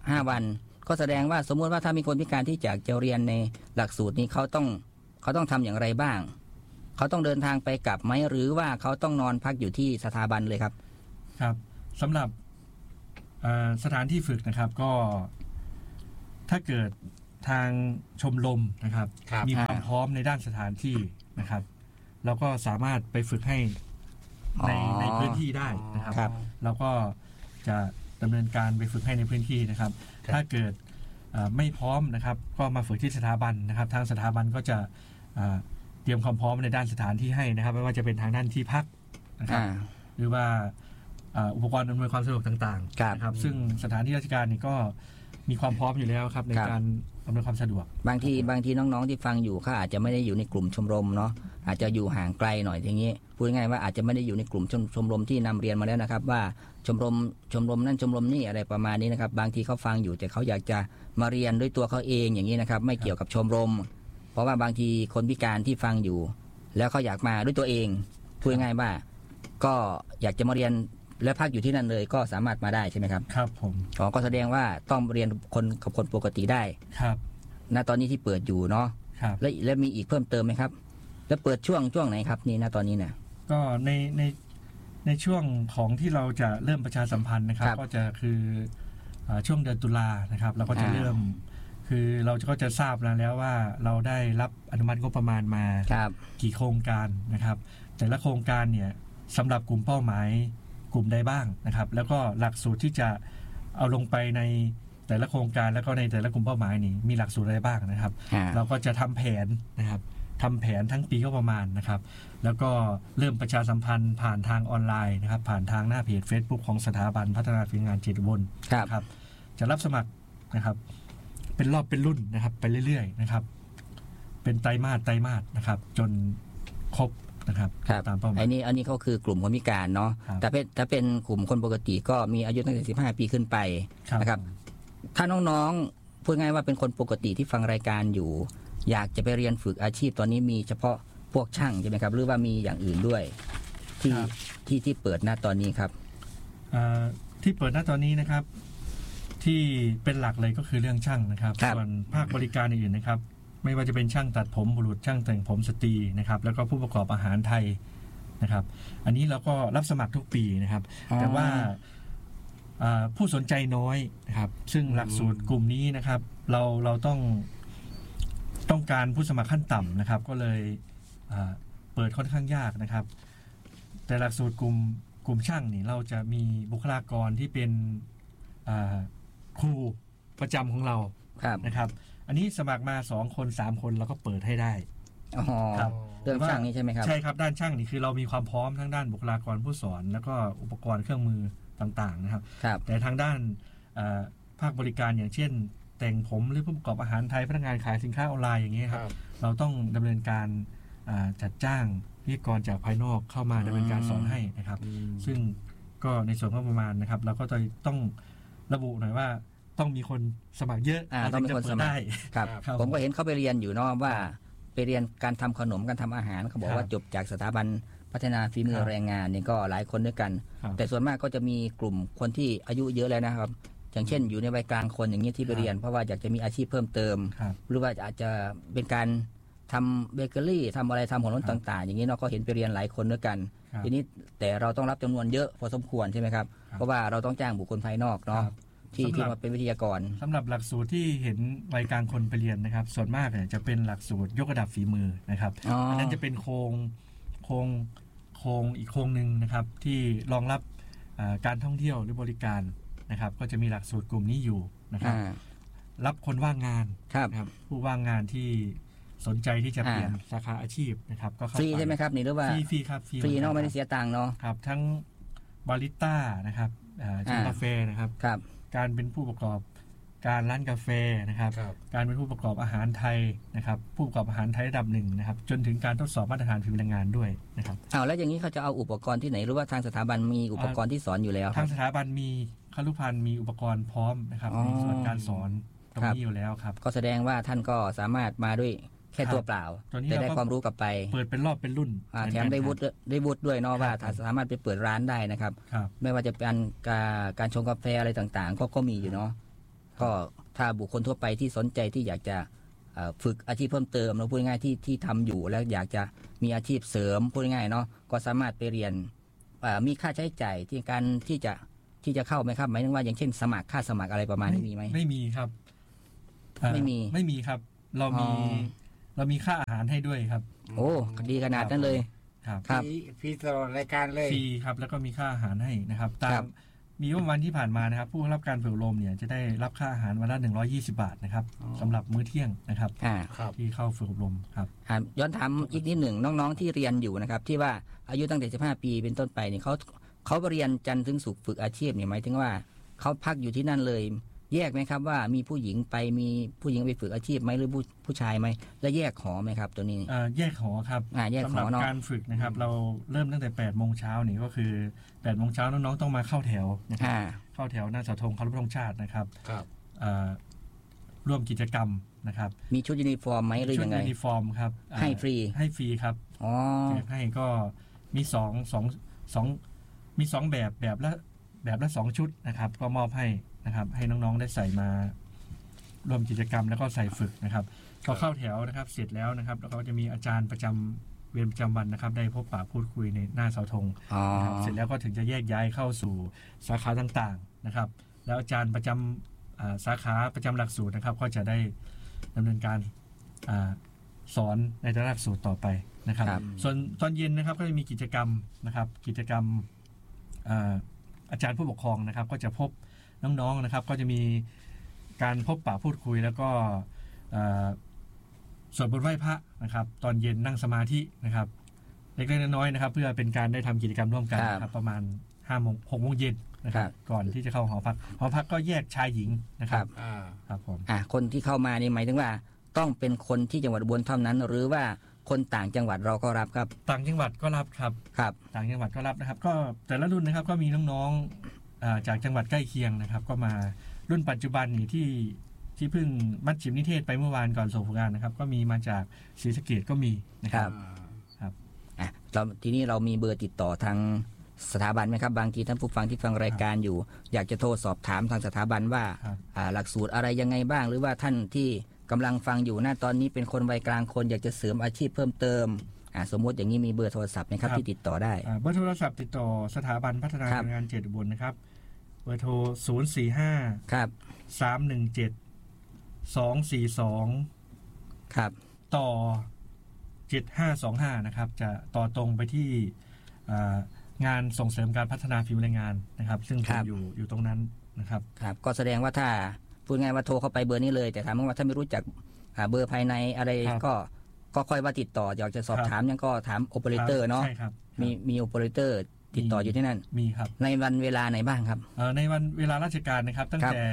5 วันก็แสดงว่าสมมุติว่าถ้ามีคนพิการที่อยากจะเรียนในหลักสูตรนี้เขาต้องทำอย่างไรบ้างเขาต้องเดินทางไปกลับไหมหรือว่าเขาต้องนอนพักอยู่ที่สถาบันเลยครับครับสำหรับสถานที่ฝึกนะครับก็ถ้าเกิดทางชมรมนะครับมีความพร้อมในด้านสถานที่นะครับเราก็สามารถไปฝึกให้ในพื้นที่ได้นะครับเราก็จะดำเนินการไปฝึกให้ในพื้นที่นะครับถ้าเกิดไม่พร้อมนะครับก็มาฝึกที่สถาบันนะครับทางสถาบันก็จะเตรียมความพร้อมในด้านสถานที่ให้นะครับไม่ว่าจะเป็นทางด้านที่พักนะครับหรือว่าอุปกรณ์อำนวยความสะดวกต่างๆนะครับซึ่งสถานที่ราชการนี่ก็มีความพร้อมอยู่แล้วครับในการอำนวยความสะดวกบางทีน้องๆที่ฟังอยู่เขาอาจจะไม่ได้อยู่ในกลุ่มชมรมเนาะอาจจะอยู่ห่างไกลหน่อยอย่างนี้พูดง่ายว่าอาจจะไม่ได้อยู่ในกลุ่มชมรมที่นำเรียนมาแล้วนะครับว่าชมรมนั่นชมรมนี่อะไรประมาณนี้นะครับบางทีเขาฟังอยู่แต่เขาอยากจะมาเรียนด้วยตัวเขาเองอย่างนี้นะครับไม่เกี่ยวกับชมรมเพราะว่าบางทีคนพิการที่ฟังอยู่แล้วเขาอยากมาด้วยตัวเองพูดง่ายว่าก็อยากจะมาเรียนและพักอยู่ที่นั่นเลยก็สามารถมาได้ใช่ไหมครับครับผมก็แสดงว่าต้องเรียนกับคนปกติได้ครับณตอนนี้ที่เปิดอยู่เนาะและมีอีกเพิ่มเติมไหมครับแล้วเปิดช่วงไหนครับนี่ณตอนนี้เนี่ยก็ในช่วงของที่เราจะเริ่มประชาสัมพันธ์นะครับก็จะคือช่วงเดือนตุลานะครับเราก็จะเริ่มคือเราก็จะทราบแล้วว่าเราได้รับอนุมัติงบประมาณมากี่โครงการนะครับแต่ละโครงการเนี่ยสำหรับกลุ่มเป้าหมายกลุ่มใดบ้างนะครับแล้วก็หลักสูตรที่จะเอาลงไปในแต่ละโครงการแล้วก็ในแต่ละกลุ่มเป้าหมายนี่มีหลักสูตรอะไรบ้างนะครับเราก็จะทำแผนนะครับทำแผนทั้งปีก็ประมาณนะครับแล้วก็เริ่มประชาสัมพันธ์ผ่านทางออนไลน์นะครับผ่านทางหน้าเพจ Facebook ของสถาบันพัฒนาฝีมืองานจิตวิทยาครับจะรับสมัครนะครับเป็นรอบเป็นรุ่นนะครับไปเรื่อยๆนะครับเป็นไตรมาสนะครับจนครบนะครับตามเป้าหมายอันนี้เขาคือกลุ่มคนพิการเนาะแต่ถ้าเป็นกลุ่มคนปกติก็มีอายุตั้งแต่15 ปีขึ้นไปนะครับถ้าน้องๆพูดง่ายว่าเป็นคนปกติที่ฟังรายการอยู่อยากจะไปเรียนฝึกอาชีพตอนนี้มีเฉพาะพวกช่างใช่ไหมครับหรือว่ามีอย่างอื่นด้วยที่เปิดณตอนนี้ครับที่เปิดณตอนนี้นะครับที่เป็นหลักเลยก็คือเรื่องช่างนะครับส่วนภาคบริการอื่นนะครับไม่ว่าจะเป็นช่างตัดผมบุรุษช่างแต่งผมสตรีนะครับแล้วก็ผู้ประกอบอาหารไทยนะครับอันนี้เราก็รับสมัครทุกปีนะครับแต่ว่าผู้สนใจน้อยนะครับซึ่งหลักสูตรกลุ่มนี้นะครับเราต้องการผู้สมัครขั้นต่ำนะครับก็เลยเปิดค่อนข้างยากนะครับแต่หลักสูตรกลุ่มช่างนี่เราจะมีบุคลากรที่เป็นครูประจำของเรานะครับอันนี้สมัครมา2 คน 3 คนเราก็เปิดให้ได้ครับเรื่องช่างนี้ใช่ไหมครับใช่ครับด้านช่างนี่คือเรามีความพร้อมทั้งด้านบุคลากรผู้สอนแล้วก็อุปกรณ์เครื่องมือต่างๆนะครับแต่ทางด้านภาคบริการอย่างเช่นแต่งผมหรือผู้ประกอบอาหารไทยพนักงานขายสินค้าออนไลน์อย่างนี้ครับเราต้องดำเนินการจัดจ้างวิทยากรจากภายนอกเข้ามาดำเนินการสอนให้นะครับซึ่งก็ในส่วนงบประมาณนะครับเราก็จะต้องระบุหน่อยว่าต้องมีคนสมัครเยอะต้องมีคนสมัครครับผมก็เห็นเขาไปเรียนอยู่เนาะว่าไปเรียนการทำขนมการทำอาหารเขาบอกว่าจบจากสถาบันพัฒนาฝีมือแรงงานนี่ก็หลายคนด้วยกันแต่ส่วนมากก็จะมีกลุ่มคนที่อายุเยอะแล้วนะครับอย่างเช่นอยู่ในวัยกลางคนอย่างนี้ที่ไปเรียนเพราะว่าอยากจะมีอาชีพเพิ่มเติมหรือว่าอาจจะเป็นการทำเบเกอรี่ทำอะไรทำของร้อนต่างๆอย่างนี้เราก็เห็นไปเรียนหลายคนด้วยกันทีนี้แต่เราต้องรับจำนวนเยอะพอสมควรใช่ไหมครับเพราะว่าเราต้องจ้างบุคคลภายนอกเนาะที่มาเป็นวิทยากรสำหรับหลักสูตรที่เห็นวัยกลางคนไปเรียนนะครับส่วนมากเนี่ยจะเป็นหลักสูตรยกระดับฝีมือนะครับอันนั้นจะเป็นโครงอีกโครงหนึ่งนะครับที่รองรับการท่องเที่ยวหรือบริการนะครับก็จะมีหลักสูตรกลุ่มนี้อยู่นะครับรับคนว่างงานครับผู้ว่างงานที่สนใจที่จะเปลี่ยนสาขาอาชีพนะครับก็ฟรีใช่ไหมครับนี่หรือว่าฟรีครับฟรีเนาะไม่ได้เสียตังค์เนาะครับทั้งบาริสต้านะครับชงกาแฟนะครับการเป็นผู้ประกอบการร้านกาแฟนะครับการเป็นผู้ประกอบอาหารไทยนะครับผู้ประกอบอาหารไทยระดับ1นะครับจนถึงการทดสอบมาตรฐานฝีมือแรงงานด้วยนะครับแล้วอย่างนี้เขาจะเอาอุปกรณ์ที่ไหนหรือว่าทางสถาบันมีอุปกรณ์ที่สอนอยู่แล้วทางสถาบันมีครุภัณฑ์มีอุปกรณ์พร้อมนะครับในส่วนการสอนตรงนี้อยู่แล้วครับก็แสดงว่าท่านก็สามารถมาด้วยแค่ตัวเปล่าแต่ได้ความรู้กลับไปเปิดเป็นรอบเป็นรุ่นแถมได้วุฒิด้วยเนาะว่าสามารถไปเปิดร้านได้นะครับไม่ว่าจะเป็นการชงกาแฟอะไรต่างๆก็มีอยู่เนาะก็ถ้าบุคคลทั่วไปที่สนใจที่อยากจะฝึกอาชีพเพิ่มเติมเราพูดง่ายๆที่ทำอยู่แล้วอยากจะมีอาชีพเสริมพูดง่ายๆเนาะก็สามารถไปเรียนมีค่าใช้จ่ายที่การที่จะเข้าไหมครับหมายถึงว่าอย่างเช่นสมัครค่าสมัครอะไรประมาณนี้มีไหมไม่มีครับไม่มีครับเรามีค่าอาหารให้ด้วยครับโอ้ดีขนาดนั้นเลยครับฟรีตลอดรายการเลยฟรีครับแล้วก็มีค่าอาหารให้นะครับตามมีวันที่ผ่านมานะครับผู้รับการฝึกอบรมเนี่ยจะได้รับค่าอาหารวันละ120 บาทนะครับสำหรับมื้อเที่ยงนะครับที่เข้าฝึกอบรมครับย้อนถามอีกนิดหนึ่งน้องๆที่เรียนอยู่นะครับที่ว่าอายุตั้งแต่15 ปีเป็นต้นไปเนี่ยเขาเรียนจันทร์ถึงศุกร์ฝึกอาชีพเนี่ยหมายถึงว่าเขาพักอยู่ที่นั่นเลยแยกไหมครับว่ามีผู้หญิงไปฝึกอาชีพไหมหรือผู้ชายไหมและแยกหอไหมครับตัวนี้แยกหอครับสำหรับการฝึกนะครับเราเริ่มตั้งแต่8 โมงเช้านี่ก็คือ8 โมงเช้าน้องๆต้องมาเข้าแถวนะครับเข้าแถวหน้าเสาธงเคารพธงชาตินะครับร่วมกิจกรรมนะครับมีชุดยูนิฟอร์มไหมหรือยังไงชุดยูนิฟอร์มครับให้ฟรีครับให้ก็มีมี2แบบละ2ชุดนะครับก็มอบให้นะครับให้น้องๆได้ใส่มาร่วมกิจกรรมแล้วก็ใส่ฝึกนะครับพอเข้าแถวนะครับเสร็จแล้วนะครับแล้วก็จะมีอาจารย์ประจำเวรประจำวันนะครับได้พบปะพูดคุยในหน้าเสาธงเสร็จแล้วก็ถึงจะแยกย้ายเข้าสู่สาขาต่างๆนะครับแล้วอาจารย์ประจำสาขาประจำหลักสูตรนะครับก็จะได้ดำเนินการสอนในหลักสูตรต่อไปนะครับส่วนตอนเย็นนะครับก็จะมีกิจกรรมนะครับกิจกรรมอาจารย์ผู้ปกครองนะครับก็จะพบน้องๆนะครับก็จะมีการพบปะพูดคุยแล้วก็สวดบทไหว้พระนะครับตอนเย็นนั่งสมาธินะครับเล็กๆน้อยๆนะครับเพื่อเป็นการได้ทำกิจกรรมร่วมกันนะครับประมาณ6 โมงเย็นนะครับก่อนที่จะเข้าหอพักก็แยกชายหญิงนะครับครับผมคนที่เข้ามานี่หมายถึงว่าต้องเป็นคนที่จังหวัดอุบลเท่านั้นหรือว่าคนต่างจังหวัดเราก็รับครับต่างจังหวัดก็รับครับต่างจังหวัดก็รับนะครับก็แต่ละรุ่นนะครับก็มีน้องๆจากจังหวัดใกล้เคียงนะครับก็มารุ่นปัจจุบันนี่ที่เพิ่งมัดฉิมนิเทศไปเมื่อวานก่อนส่งฝึกงานนะครับก็มีมาจากศรีสะเกษก็มีนะครับทีนี้เรามีเบอร์ติดต่อทางสถาบันไหมครับบางทีท่านผู้ฟังที่ฟังรายการอยู่อยากจะโทรสอบถามทางสถาบันว่าหลักสูตรอะไรยังไงบ้างหรือว่าท่านที่กำลังฟังอยู่ณตอนนี้เป็นคนวัยกลางคนอยากจะเสริมอาชีพเพิ่มเติมสมมติอย่างนี้มีเบอร์โทรศัพท์ไหมครับที่ติดต่อได้เบอร์โทรศัพท์ติดต่อสถาบันพัฒนาการงาน7 อุบลนะครับเบอร์โทร045 ครับ 317 242 ครับต่อ7525นะครับจะต่อตรงไปที่งานส่งเสริมการพัฒนาฝีมือแรงงานนะครับซึ่งอยู่ตรงนั้นนะครับครับก็แสดงว่าถ้าพูดง่ายว่าโทรเข้าไปเบอร์นี้เลยแต่ถามว่าถ้าไม่รู้จักเบอร์ภายในอะไรก็ค่อยว่าติดต่ออยากจะสอบถามยังก็ถามโอเปอเรเตอร์เนาะมีโอเปอเรเตอร์ติดต่ออยู่ที่นั่นมีครับในวันเวลาไหนบ้างครับในวันเวลาราชการนะครับตั้งแต่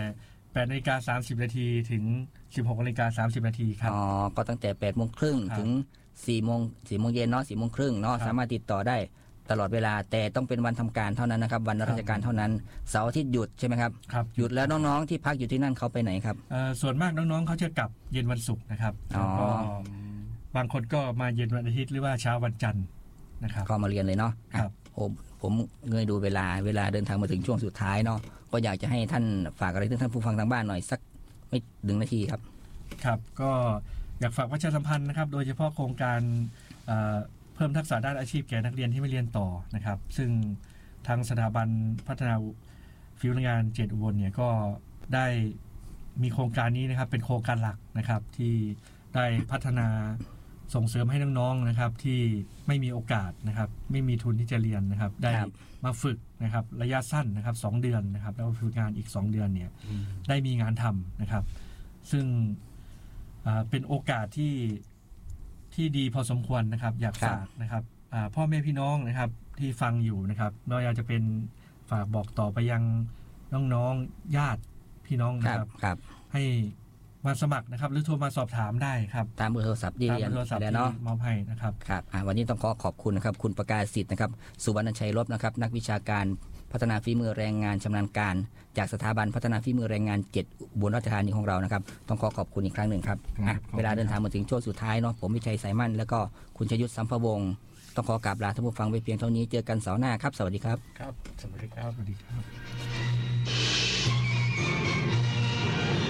8:30 นาทีถึง 16:30 นาทีครับก็ตั้งแต่8 โมงครึ่งถึง4 โมงเย็นเนาะ4 โมงครึ่งเนาะสามารถติดต่อได้ตลอดเวลาแต่ต้องเป็นวันทำการเท่านั้นนะครับวันราชการเท่านั้นเสาร์อาทิตย์หยุดใช่ไหมครับหยุดแล้วน้องๆที่พักอยู่ที่นั่นเขาไปไหนครับส่วนมากน้องๆเขาจะกลับเย็นวันศุกร์นะครับก็บางคนก็มาเย็นวันอาทิตย์หรือว่าเช้าวันจันทร์นะครับก็มาเรียนเลยเนาะผมเงยดูเวลาเดินทางมาถึงช่วงสุดท้ายเนาะก็อยากจะให้ท่านฝากอะไรถึงท่านผู้ฟังทางบ้านหน่อยสักไม่ถึงนาทีครับครับก็อยากฝากประชาสัมพันธ์นะครับโดยเฉพาะโครงการเพิ่มทักษะด้านอาชีพแก่นักเรียนที่ไม่เรียนต่อนะครับซึ่งทางสถาบันพัฒนาฝีมือแรงงาน7 อุบลเนี่ยก็ได้มีโครงการนี้นะครับเป็นโครงการหลักนะครับที่ได้พัฒนาส่งเสริมให้น้องๆนะครับที่ไม่มีโอกาสนะครับไม่มีทุนที่จะเรียนนะครับได้มาฝึกนะครับระยะสั้นนะครับ2 เดือนนะครับแล้วฝึกงานอีก2 เดือนเนี่ยได้มีงานทำนะครับซึ่งเป็นโอกาสที่ดีพอสมควรนะครับอยากฝากนะครับพ่อแม่พี่น้องนะครับที่ฟังอยู่นะครับไม่ว่าจะเป็นฝากบอกต่อไปยังน้องๆญาติพี่น้องนะครับให้มาสมัครนะครับหรือโทรมาสอบถามได้ครับตามเบอร์โทรศัพท์ที่เรียนแล้วเนาะมอบให้นะครับครับวันนี้ต้องขอบคุณนะครับคุณประกาศสิทธิ์นะครับสุวรรณชัยลบนะครับนักวิชาการพัฒนาฝีมือแรงงานชำนาญการจากสถาบันพัฒนาฝีมือแรงงาน7 อุบลราชธานีของเรานะครับต้องขอบคุณอีกครั้งหนึ่งครับเวลาเดินทางมาถึงช่วงสุดท้ายเนาะผมวิชัยสายมั่นแล้วก็คุณชยุทธสัมภวงศ์ต้องขอกราบลาท่านผู้ฟังไปเพียงเท่านี้เจอกันเสาร์หน้าครับสวัสดีครับครับสวัสดีครับสวัสดีครับ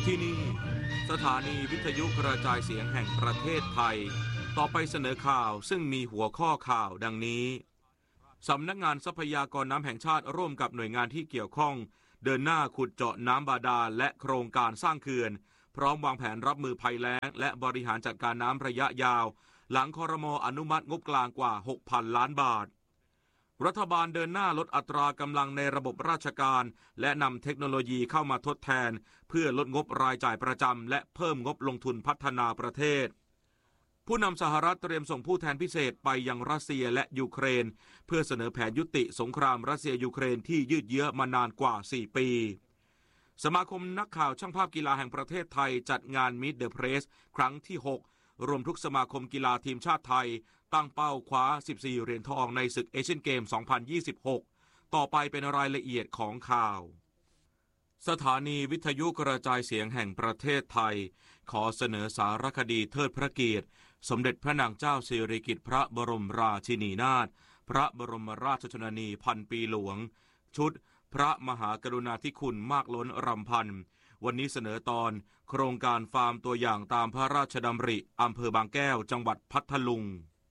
ที่นี่สถานีวิทยุกระจายเสียงแห่งประเทศไทยต่อไปเสนอข่าวซึ่งมีหัวข้อข่าวดังนี้สำนักงานทรัพยากรน้ำแห่งชาติร่วมกับหน่วยงานที่เกี่ยวข้องเดินหน้าขุดเจาะน้ำบาดาลและโครงการสร้างเขื่อนพร้อมวางแผนรับมือภัยแล้งและบริหารจัดการน้ำระยะยาวหลังครม.อนุมัติงบกลางกว่า 6,000 ล้านบาทรัฐบาลเดินหน้าลดอัตรากำลังในระบบราชการและนำเทคโนโลยีเข้ามาทดแทนเพื่อลดงบรายจ่ายประจำและเพิ่มงบลงทุนพัฒนาประเทศผู้นำสหรัฐเตรียมส่งผู้แทนพิเศษไปยังรัสเซียและยูเครนเพื่อเสนอแผนยุติสงครามรัสเซียยูเครนที่ยืดเยื้อมานานกว่า 4 ปีสมาคมนักข่าวช่างภาพกีฬาแห่งประเทศไทยจัดงาน Meet the Press ครั้งที่ 6 รวมทุกสมาคมกีฬาทีมชาติไทยตั้งเป้าคว้า 14 เหรียญทองในศึกเอเชียนเกม 2026 ต่อไปเป็นรายละเอียดของข่าวสถานีวิทยุกระจายเสียงแห่งประเทศไทยขอเสนอสารคดีเทิดพระเกียรติสมเด็จพระนางเจ้าสิริกิติ์พระบรมราชินีนาถพระบรมราชชนนีพันปีหลวงชุดพระมหากรุณาธิคุณมากล้นรำพันวันนี้เสนอตอนโครงการฟาร์มตัวอย่างตามพระราชดำริอำเภอบางแก้วจังหวัดพัทลุง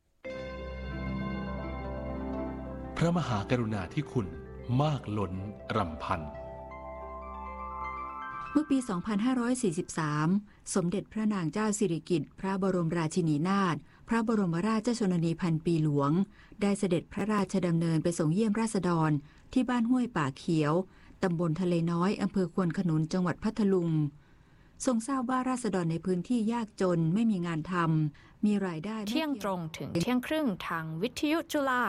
พระมหากรุณาธิคุณมากล้นรำพันเมื่อปี 2543 สมเด็จพระนางเจ้าสิริกิติ์พระบรมราชินีนาถพระบรมราชชนนีพันปีหลวงได้เสด็จพระราชดำเนินไปส่งเยี่ยมราษฎรที่บ้านห้วยป่าเขียวตำบลทะเลน้อยอำเภอควนขนุนจังหวัดพัทลุงทรงทราบว่าราษฎรในพื้นที่ยากจนไม่มีงานทำมีรายได้เที่ยงตรงถึงเที่ยงครึ่งทางวิทยุจุฬา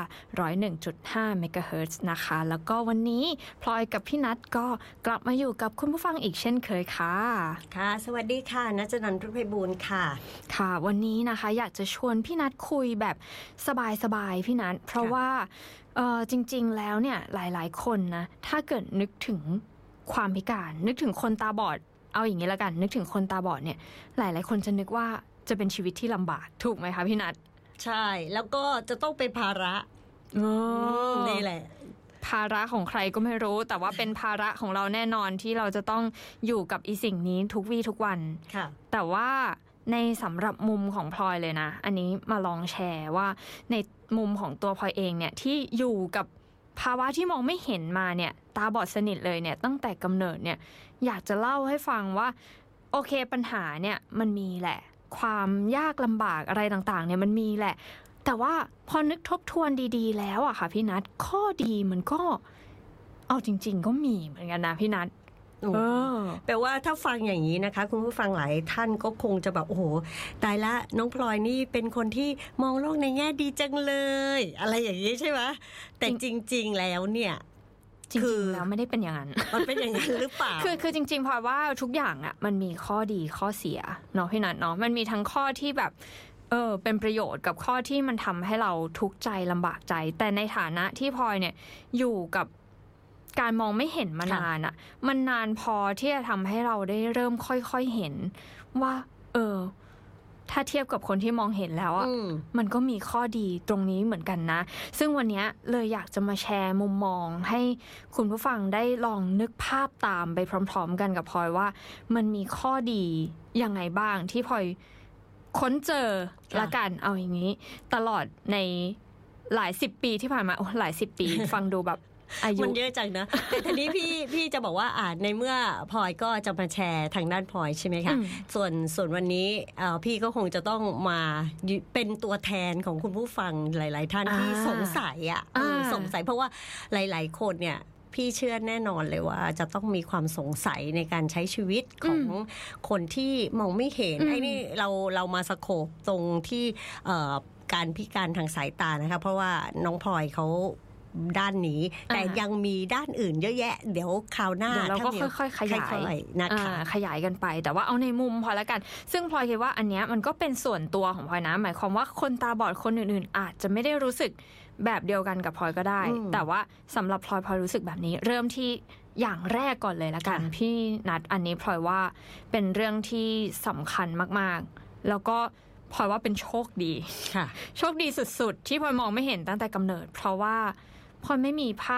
101.5 เมกะเฮิรตซ์นะคะแล้วก็วันนี้พลอยกับพี่นัทก็กลับมาอยู่กับคุณผู้ฟังอีกเช่นเคยค่ะค่ะสวัสดีค่ะณัฐนันท์ รุ่งไพบูลย์ค่ะค่ะวันนี้นะคะอยากจะชวนพี่นัทคุยแบบสบายๆพี่นัทเพราะว่าจริงๆแล้วเนี่ยหลายๆคนนะถ้าเกิดนึกถึงความพิการนึกถึงคนตาบอดเอาอย่างนี้ละกันนึกถึงคนตาบอดเนี่ยหลายๆคนจะนึกว่าจะเป็นชีวิตที่ลำบากถูกไหมคะพี่นัทใช่แล้วก็จะต้องเป็นภาระนี่แหละภาระของใครก็ไม่รู้แต่ว่าเป็นภาระของเราแน่นอนที่เราจะต้องอยู่กับอีสิ่งนี้ทุกวี่ทุกวันค่ะแต่ว่าในสำหรับมุมของพลอยเลยนะอันนี้มาลองแชร์ว่าในมุมของตัวพลอยเองเนี่ยที่อยู่กับภาวะที่มองไม่เห็นมาเนี่ยตาบอดสนิทเลยเนี่ยตั้งแต่กำเนิดเนี่ยอยากจะเล่าให้ฟังว่าโอเคปัญหาเนี่ยมันมีแหละความยากลำบากอะไรต่างๆเนี่ยมันมีแหละแต่ว่าพอนึกทบทวนดีๆแล้วอะค่ะพี่นัทข้อดีมันก็เอาจริงๆก็มีเหมือนกันนะพี่นัทแปลว่าถ้าฟังอย่างนี้นะคะคุณผู้ฟังหลายท่านก็คงจะแบบโอ้โหตายละน้องพลอยนี่เป็นคนที่มองโลกในแง่ดีจังเลยอะไรอย่างนี้ใช่ไหมแต่จริงๆแล้วเนี่ยจริงๆแล้วไม่ได้เป็นอย่างนั้นมันเป็นอย่างนั้นหรือเปล่าคือจริงๆพลอยว่าทุกอย่างอ่ะมันมีข้อดีข้อเสียเนาะพี่นัทเนาะมันมีทั้งข้อที่แบบเป็นประโยชน์กับข้อที่มันทำให้เราทุกข์ใจลำบากใจแต่ในฐานะที่พลอยเนี่ยอยู่กับการมองไม่เห็นมานานอ่ะมันนานพอที่จะทำให้เราได้เริ่มค่อยๆเห็นว่าถ้าเทียบกับคนที่มองเห็นแล้วอ่ะมันก็มีข้อดีตรงนี้เหมือนกันนะซึ่งวันนี้เลยอยากจะมาแชร์มุมมองให้คุณผู้ฟังได้ลองนึกภาพตามไปพร้อมๆกันกับพลอยว่ามันมีข้อดียังไงบ้างที่พลอยค้นเจอละกันเอาอย่างนี้ตลอดในหลาย10ปีที่ผ่านมาหลาย10ปี ฟังดูแบบมันเยอะจังนะแต่ทีนี้พี่จะบอกว่าในเมื่อพลอยก็จะมาแชร์ทางด้านพลอยใช่ไหมคะส่วนวันนี้พี่ก็คงจะต้องมาเป็นตัวแทนของคุณผู้ฟังหลายๆท่านที่สงสัยสงสัยเพราะว่าหลายๆคนเนี่ยพี่เชื่อแน่นอนเลยว่าจะต้องมีความสงสัยในการใช้ชีวิตของคนที่มองไม่เห็นไอ้นี่เรามาสโคปตรงที่การพิการทางสายตานะคะเพราะว่าน้องพลอยเขาด้านนี้แต่ยังมีด้านอื่นเยอะแยะเดี๋ยวคราวหน้าเราก็ค่อยๆขยายนะคะขยายกันไปแต่ว่าเอาในมุมพอแล้วกันซึ่งพลอยคิดว่าอันเนี้ยมันก็เป็นส่วนตัวของพลอยนะหมายความว่าคนตาบอดคนอื่นๆอาจจะไม่ได้รู้สึกแบบเดียวกันกับพลอยก็ได้แต่ว่าสำหรับพลอยรู้สึกแบบนี้เริ่มที่อย่างแรกก่อนเลยละกันพี่นัทอันนี้พลอยว่าเป็นเรื่องที่สำคัญมากๆแล้วก็พลอยว่าเป็นโชคดีโชคดีสุดๆที่พลอยมองไม่เห็นตั้งแต่กำเนิดเพราะว่าพลอยไม่มีภาพ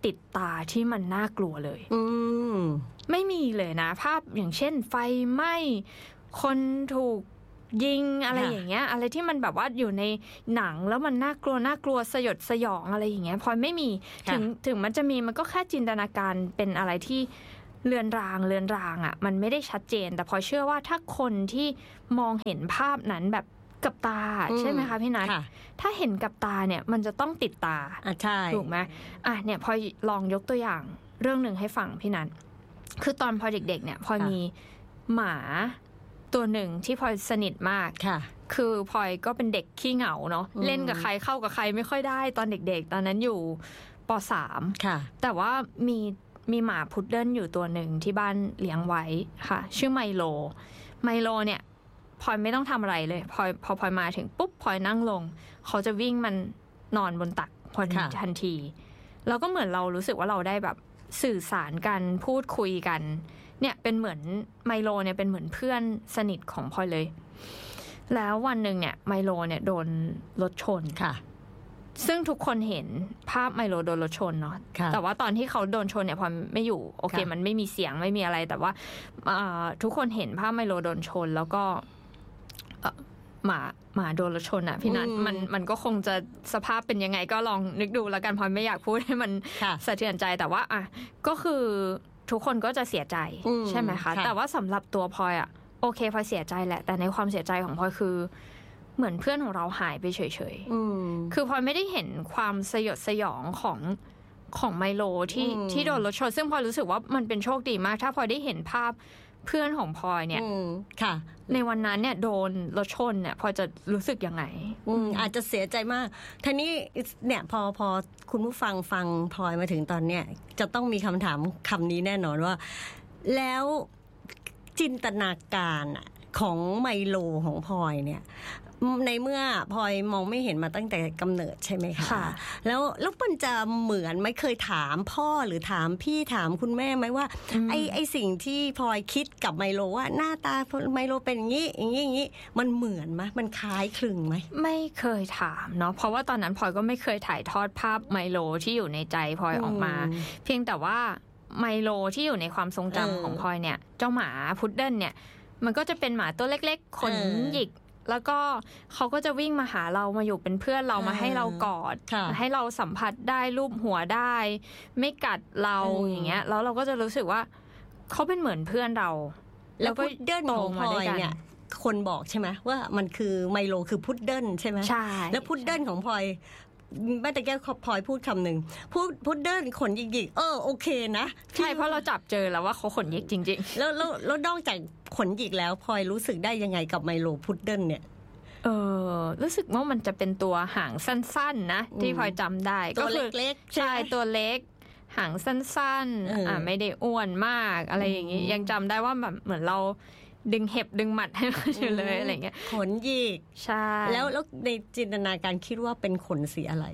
ติดตาที่มันน่ากลัวเลยไม่มีเลยนะภาพอย่างเช่นไฟไหม้คนถูกยิงอะไรอย่างเงี้ยอะไรที่มันแบบว่าอยู่ในหนังแล้วมันน่ากลัวสยดสยองอะไรอย่างเงี้ยพอไม่มีถึงมันจะมีมันก็แค่จินตนาการเป็นอะไรที่เลือนรางอ่ะมันไม่ได้ชัดเจนแต่พอเชื่อว่าถ้าคนที่มองเห็นภาพนั้นแบบกับตาใช่ไหมคะพี่นัทถ้าเห็นกับตาเนี่ยมันจะต้องติดตาใช่ถูกไหมเนี่ยพอลองยกตัวอย่างเรื่องหนึ่งให้ฟังพี่นัทคือตอนพอเด็กๆเนี่ยพอมีหมาตัวหนึ่งที่พลอยสนิทมากคือพลอยก็เป็นเด็กขี้เหงาเนาะเล่นกับใครเข้ากับใครไม่ค่อยได้ตอนเด็กๆตอนนั้นอยู่ป.3 แต่ว่ามีหมาพุดเดิ้ลอยู่ตัวหนึ่งที่บ้านเลี้ยงไว้ค่ะชื่อไมโลเนี่ยพลอยไม่ต้องทำอะไรเลยพอพลอยมาถึงปุ๊บพลอยนั่งลงเขาจะวิ่งมันนอนบนตักพลอยทันทีแล้วก็เหมือนเรารู้สึกว่าเราได้แบบสื่อสารกันพูดคุยกันเนี่ยเป็นเหมือนไมโลเนี่ยเป็นเหมือนเพื่อนสนิทของพลอยเลยแล้ววันหนึ่งเนี่ยไมโลเนี่ยโดนรถชนค่ะซึ่งทุกคนเห็นภาพไมโลโดนรถชนเนาะแต่ว่าตอนที่เขาโดนชนเนี่ยพลอยไม่อยู่โอเคมันไม่มีเสียงไม่มีอะไรแต่ว่าทุกคนเห็นภาพไมโลโดนชนแล้วก็หมาโดนรถชนอ่ะพี่นัทมันก็คงจะสภาพเป็นยังไงก็ลองนึกดูแล้วกันพลอยไม่อยากพูดให้มันสะเทือนใจแต่ว่าก็คือทุกคนก็จะเสียใจใช่ไหมคะแต่ว่าสำหรับตัวพลอยโอเคพลอยเสียใจแหละแต่ในความเสียใจของพลอยคือเหมือนเพื่อนของเราหายไปเฉยๆคือพลอยไม่ได้เห็นความสยดสยองของไมโลที่โดนรถชนซึ่งพลอยรู้สึกว่ามันเป็นโชคดีมากถ้าพลอยได้เห็นภาพเพื่อนของพลอยเนี่ยในวันนั้นเนี่ยโดนรถชนเนี่ยพลอยจะรู้สึกยังไงอาจจะเสียใจมากทีนี้เนี่ยพอคุณผู้ฟังพลอยมาถึงตอนเนี้ยจะต้องมีคำถามคำนี้แน่นอนว่าแล้วจินตนาการของไมโลของพลอยเนี่ยในเมื่อพลอยมองไม่เห็นมาตั้งแต่กำเนิดใช่ไหมคะแล้วมันจะเหมือนไม่เคยถามพ่อหรือถามพี่ถามคุณแม่ไหมว่าไอสิ่งที่พลอยคิดกับไมโลว่าหน้าตาไมโลเป็นอย่างนี้มันเหมือนไหมมันคล้ายคลึงไหมไม่เคยถามเนาะเพราะว่าตอนนั้นพลอยก็ไม่เคยถ่ายทอดภาพไมโลที่อยู่ในใจพลอยออกมาเพียงแต่ว่าไมโลที่อยู่ในความทรงจำของพลอยเนี่ยเจ้าหมาพุดเดิ้ลเนี่ยมันก็จะเป็นหมาตัวเล็กๆขนหยิกแล้วก็เขาก็จะวิ่งมาหาเรามาอยู่เป็นเพื่อนเรามาให้เรากอดให้เราสัมผัสได้ลูบหัวได้ไม่กัดเราอย่างเงี้ยแล้วเราก็จะรู้สึกว่าเขาเป็นเหมือนเพื่อนเราแล้วพุดเดิ้ลของพลอยเนี่ยคนบอกใช่ไหมว่ามันคือไมโลคือพุดเดิ้ลใช่ไหมใช่แล้วพุดเดิ้ลของพลอยแม่ตะแก้วพลอยพูดคำหนึ่งพุดเดิ้ลขนหยิกๆโอเคนะใช่เพราะเราจับเจอแล้วว่าเขาขนหยิกจริงๆแล้วนอกจากขนหยิกแล้วพลอยรู้สึกได้ยังไงกับไมโลพุดเดิ้ลเนี่ยรู้สึกว่ามันจะเป็นตัวหางสั้นๆนะที่พลอยจำได้ตัวเล็กๆใช่ตัวเล็กหางสั้นๆไม่ได้อ้วนมากอะไรอย่างนี้ยังจำได้ว่าแบบเหมือนเราดึงเห็บดึงหมัดให้มันอยู่เลยอะไรเงี้ยขนหยิกใช่แล้วในจินตนาการคิดว่าเป็นขนสีอะไร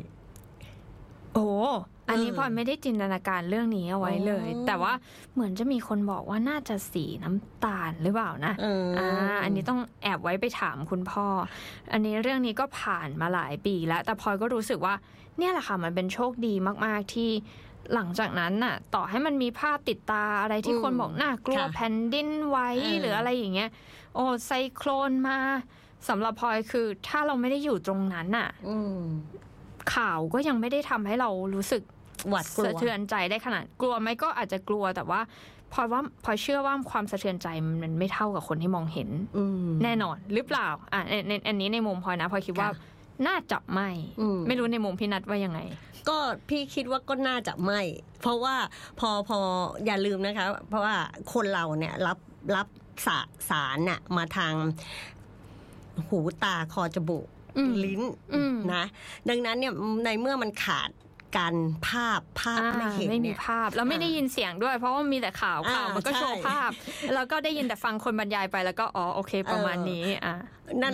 อันนี้พลอยไม่ได้จินตนาการเรื่องนี้เอาไว้เลยแต่ว่าเหมือนจะมีคนบอกว่าน่าจะสีน้ำตาลหรือเปล่านะอันนี้ต้องแอบไว้ไปถามคุณพ่ออันนี้เรื่องนี้ก็ผ่านมาหลายปีแล้วแต่พลอยก็รู้สึกว่าเนี่ยแหละค่ะมันเป็นโชคดีมากๆที่หลังจากนั้นน่ะต่อให้มันมีภาพติดตาอะไรที่คนบอกน่ากลัวแผ่นดินไหวหรืออะไรอย่างเงี้ยไซโคลนมาสำหรับพลอยคือถ้าเราไม่ได้อยู่ตรงนั้นน่ะข่าวก็ยังไม่ได้ทำให้เรารู้สึกหวาดกลัวสะเทือนใจได้ขนาดกลัวไหมก็อาจจะกลัวแต่ว่าพลอยเชื่อว่าความสะเทือนใจมันไม่เท่ากับคนที่มองเห็นแน่นอนหรือเปล่าในอันนี้ในมุมพลอยนะพลอยคิดว่าน่าจะไม่รู้ในมุมพี่นัทว่ายังไงก็พี่คิดว่าก็น่าจะไม่เพราะว่าพออย่าลืมนะคะเพราะว่าคนเราเนี่ยรับสารน่ะมาทางหูตาคอจมูกลิ้นนะดังนั้นเนี่ยในเมื่อมันขาดการภาพไม่เห็นไม่มีภาพแล้วไม่ได้ยินเสียงด้วยเพราะว่ามีแต่ข่าวมันก็โชว์ภาพแล้วก็ได้ยินแต่ฟังคนบรรยายไปแล้วก็โอเคประมาณนี้นั่นแหละ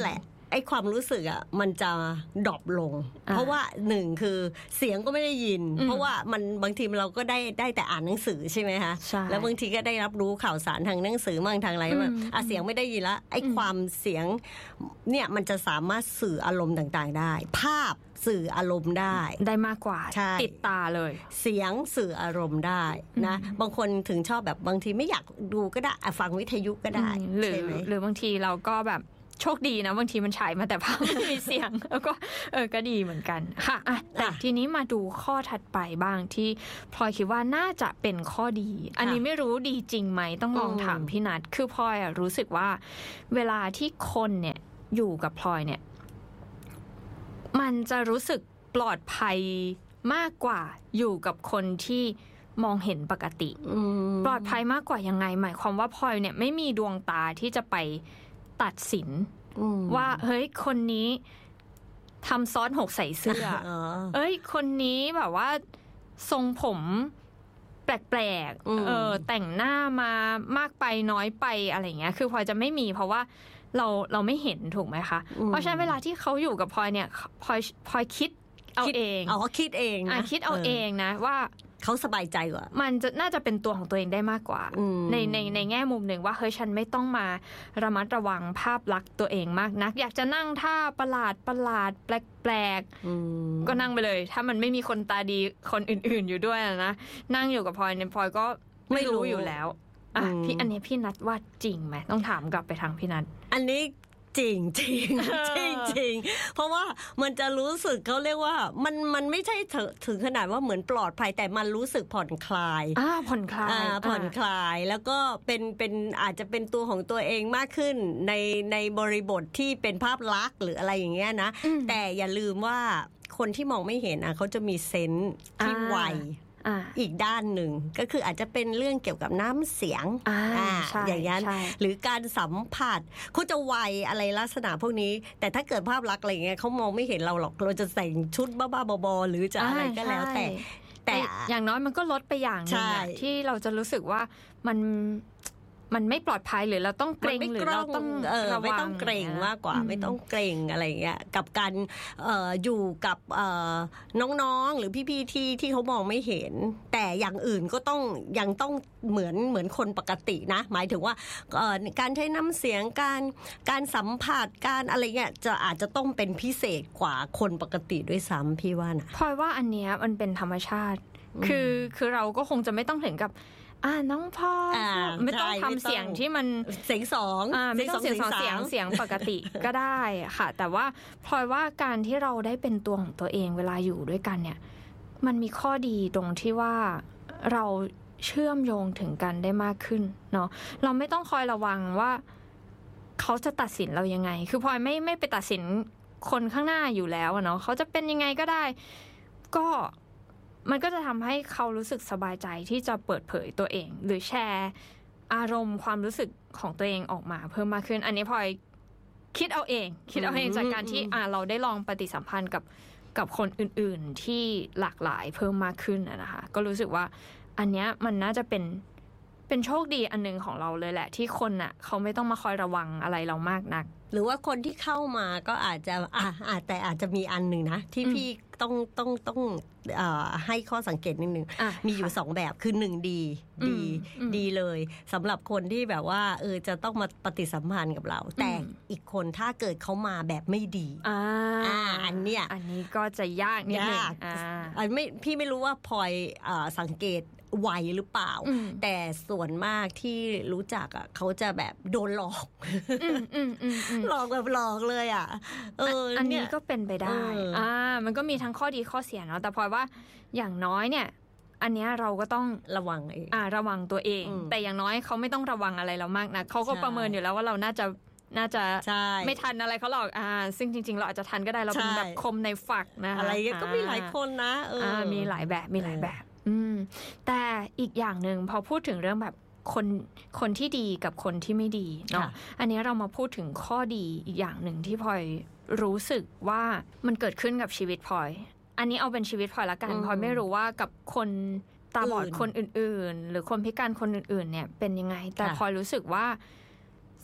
ไอ้ความรู้สึกอ่ะมันจะดรอปลงเพราะว่าหนึ่งคือเสียงก็ไม่ได้ยินเพราะว่ามันบางทีเราก็ได้แต่อ่านหนังสือใช่ไหมคะแล้วบางทีก็ได้รับรู้ข่าวสารทางหนังสือมั่งทางอะไรมั่งเสียงไม่ได้ยินแล้วไอ้ความเสียงเนี่ยมันจะสามารถสื่ออารมณ์ต่างๆได้ภาพสื่ออารมณ์ได้มากกว่าติดตาเลยเสียงสื่ออารมณ์ได้นะบางคนถึงชอบแบบบางทีไม่อยากดูก็ได้ฟังวิทยุก็ได้หรือบางทีเราก็แบบโชคดีนะบางทีมันฉายมาแต่ภาพไม่มีเสียงแล้วก็ก็ดีเหมือนกันค่ะแต่ทีนี้มาดูข้อถัดไปบ้างที่พลอยคิดว่าน่าจะเป็นข้อดีอันนี้ไม่รู้ดีจริงไหมต้องลองถามพี่นัทคือพลอยรู้สึกว่าเวลาที่คนเนี่ยอยู่กับพลอยเนี่ยมันจะรู้สึกปลอดภัยมากกว่าอยู่กับคนที่มองเห็นปกติปลอดภัยมากกว่ายังไงหมายความว่าพลอยเนี่ยไม่มีดวงตาที่จะไปตัดสินว่าเฮ้ยคนนี้ทำซอสหกใส่เสื้อเอ้ยคนนี้แบบว่าทรงผมแปลกๆแต่งหน้ามามากไปน้อยไปอะไรเงี้ยคือพลอยจะไม่มีเพราะว่าเราไม่เห็นถูกไหมคะเพราะฉะนั้นเวลาที่เขาอยู่กับพลอยเนี่ยพลอยคิดเอาเองคิดเองนะคิดเอาเองนะว่าเขาสบายใจกว่ามันจะน่าจะเป็นตัวของตัวเองได้มากกว่าในแง่มุมหนึ่งว่าเฮ้ยฉันไม่ต้องมาระมัดระวังภาพลักษณ์ตัวเองมากนักอยากจะนั่งท่าประหลาดแปลกก็นั่งไปเลยถ้ามันไม่มีคนตาดีคนอื่นๆอยู่ด้วยนะนั่งอยู่กับพลอยเนี่ยพลอยก็ไม่รู้อยู่แล้วพี่อันนี้พี่นัทว่าจริงไหมต้องถามกลับไปทางพี่นัทอันนี้จริงเพราะว่ามันจะรู้สึกเขาเรียกว่ามันไม่ใช่ถึงขนาดว่าเหมือนปลอดภัยแต่มันรู้สึกผ่อนคลายผ่อนคลายแล้วก็เป็นอาจจะเป็นตัวของตัวเองมากขึ้นในบริบทที่เป็นภาพลักษณ์หรืออะไรอย่างเงี้ยนะแต่อย่าลืมว่าคนที่มองไม่เห็นเขาจะมีเซนส์ที่ไวอีกด้านหนึ่งก็คืออาจจะเป็นเรื่องเกี่ยวกับน้ำเสียงอย่างนั้นหรือการสัมผัสเขาจะไวอะไรลักษณะพวกนี้แต่ถ้าเกิดภาพลักษณ์อะไรเงี้ยเขามองไม่เห็นเราหรอกเราจะแต่งชุดบ้าๆบอๆหรือจะอะไรก็แล้วแต่อย่างน้อยมันก็ลดไปอย่างนึงที่เราจะรู้สึกว่ามันไม่ปลอดภัยหรือเราต้องเกรงหรือเราต้องไม่ต้องเกรงมากกว่าไม่ต้องเกรงอะไรเงี้ยกับการอยู่กับน้องๆหรือพี่ๆที่เขามองไม่เห็นแต่อย่างอื่นก็ยังต้องเหมือนคนปกตินะหมายถึงว่าการใช้น้ำเสียงการสัมผัสการอะไรเงี้ยอาจจะต้องเป็นพิเศษกว่าคนปกติด้วยซ้ำพี่ว่านะพลอยว่าอันเนี้ยมันเป็นธรรมชาติคือเราก็คงจะไม่ต้องถึงกับน้องพ่อไม่ต้องทำเสียงที่มันเสียงสองไม่ต้องเสียงสองเสียงปกติก็ได้ค่ะแต่ว่าพลอยว่าการที่เราได้เป็นตัวของตัวเองเวลาอยู่ด้วยกันเนี่ยมันมีข้อดีตรงที่ว่าเราเชื่อมโยงถึงกันได้มากขึ้นเนาะเราไม่ต้องคอยระวังว่าเขาจะตัดสินเรายังไงคือพลอยไม่ไปตัดสินคนข้างหน้าอยู่แล้วเนาะเขาจะเป็นยังไงก็ได้ก็มันก็จะทำให้เขารู้สึกสบายใจที่จะเปิดเผยตัวเองหรือแชร์อารมณ์ความรู้สึกของตัวเองออกมาเพิ่มมากขึ้นอันนี้พลอยคิดเอาเองจากการที่เราได้ลองปฏิสัมพันธ์กับคนอื่นๆที่หลากหลายเพิ่มมากขึ้นนะคะก็รู้สึกว่าอันเนี้ยมันน่าจะเป็นโชคดีอันนึงของเราเลยแหละที่คนน่ะเขาไม่ต้องมาคอยระวังอะไรเรามากนักหรือว่าคนที่เข้ามาก็อาจจะแต่อาจจะมีอันหนึ่งนะที่พี่ต้องให้ข้อสังเกตนิดนึงมีอยู่2แบบคือ1ดีเลยสำหรับคนที่แบบว่าจะต้องมาปฏิสัมพันธ์กับเราแต่อีกคนถ้าเกิดเขามาแบบไม่ดีอันนี้ก็จะยากนิดนึงพี่ไม่รู้ว่าพลอยสังเกตไวหรือเปล่าแต่ส่วนมากที่รู้จักเขาจะแบบโดนหลอกหลอกแบบหลอกเลยอันนี้ก็เป็นไปได้มันก็มีทั้งข้อดีข้อเสียเนาะแต่พลอยว่าอย่างน้อยเนี่ยอันนี้เราก็ต้องระวังระวังตัวเองแต่อย่างน้อยเขาไม่ต้องระวังอะไรเรามากนะเขาก็ประเมินอยู่แล้วว่าเราน่าจะไม่ทันอะไรเขาหรอกซึ่งจริงๆเราอาจจะทันก็ได้เราเป็นแบบคมในฝักนะอะไรก็มีหลายคนนะมีหลายแบบแต่อีกอย่างหนึ่งพอพูดถึงเรื่องแบบคนที่ดีกับคนที่ไม่ดีเนาะอันนี้เรามาพูดถึงข้อดีอีกอย่างหนึ่งที่พลอยรู้สึกว่ามันเกิดขึ้นกับชีวิตพลอยอันนี้เอาเป็นชีวิตพลอยละกันพลอยไม่รู้ว่ากับคนตาบอดคนอื่นๆหรือคนพิการคนอื่นๆเนี่ยเป็นยังไงแต่พลอยรู้สึกว่า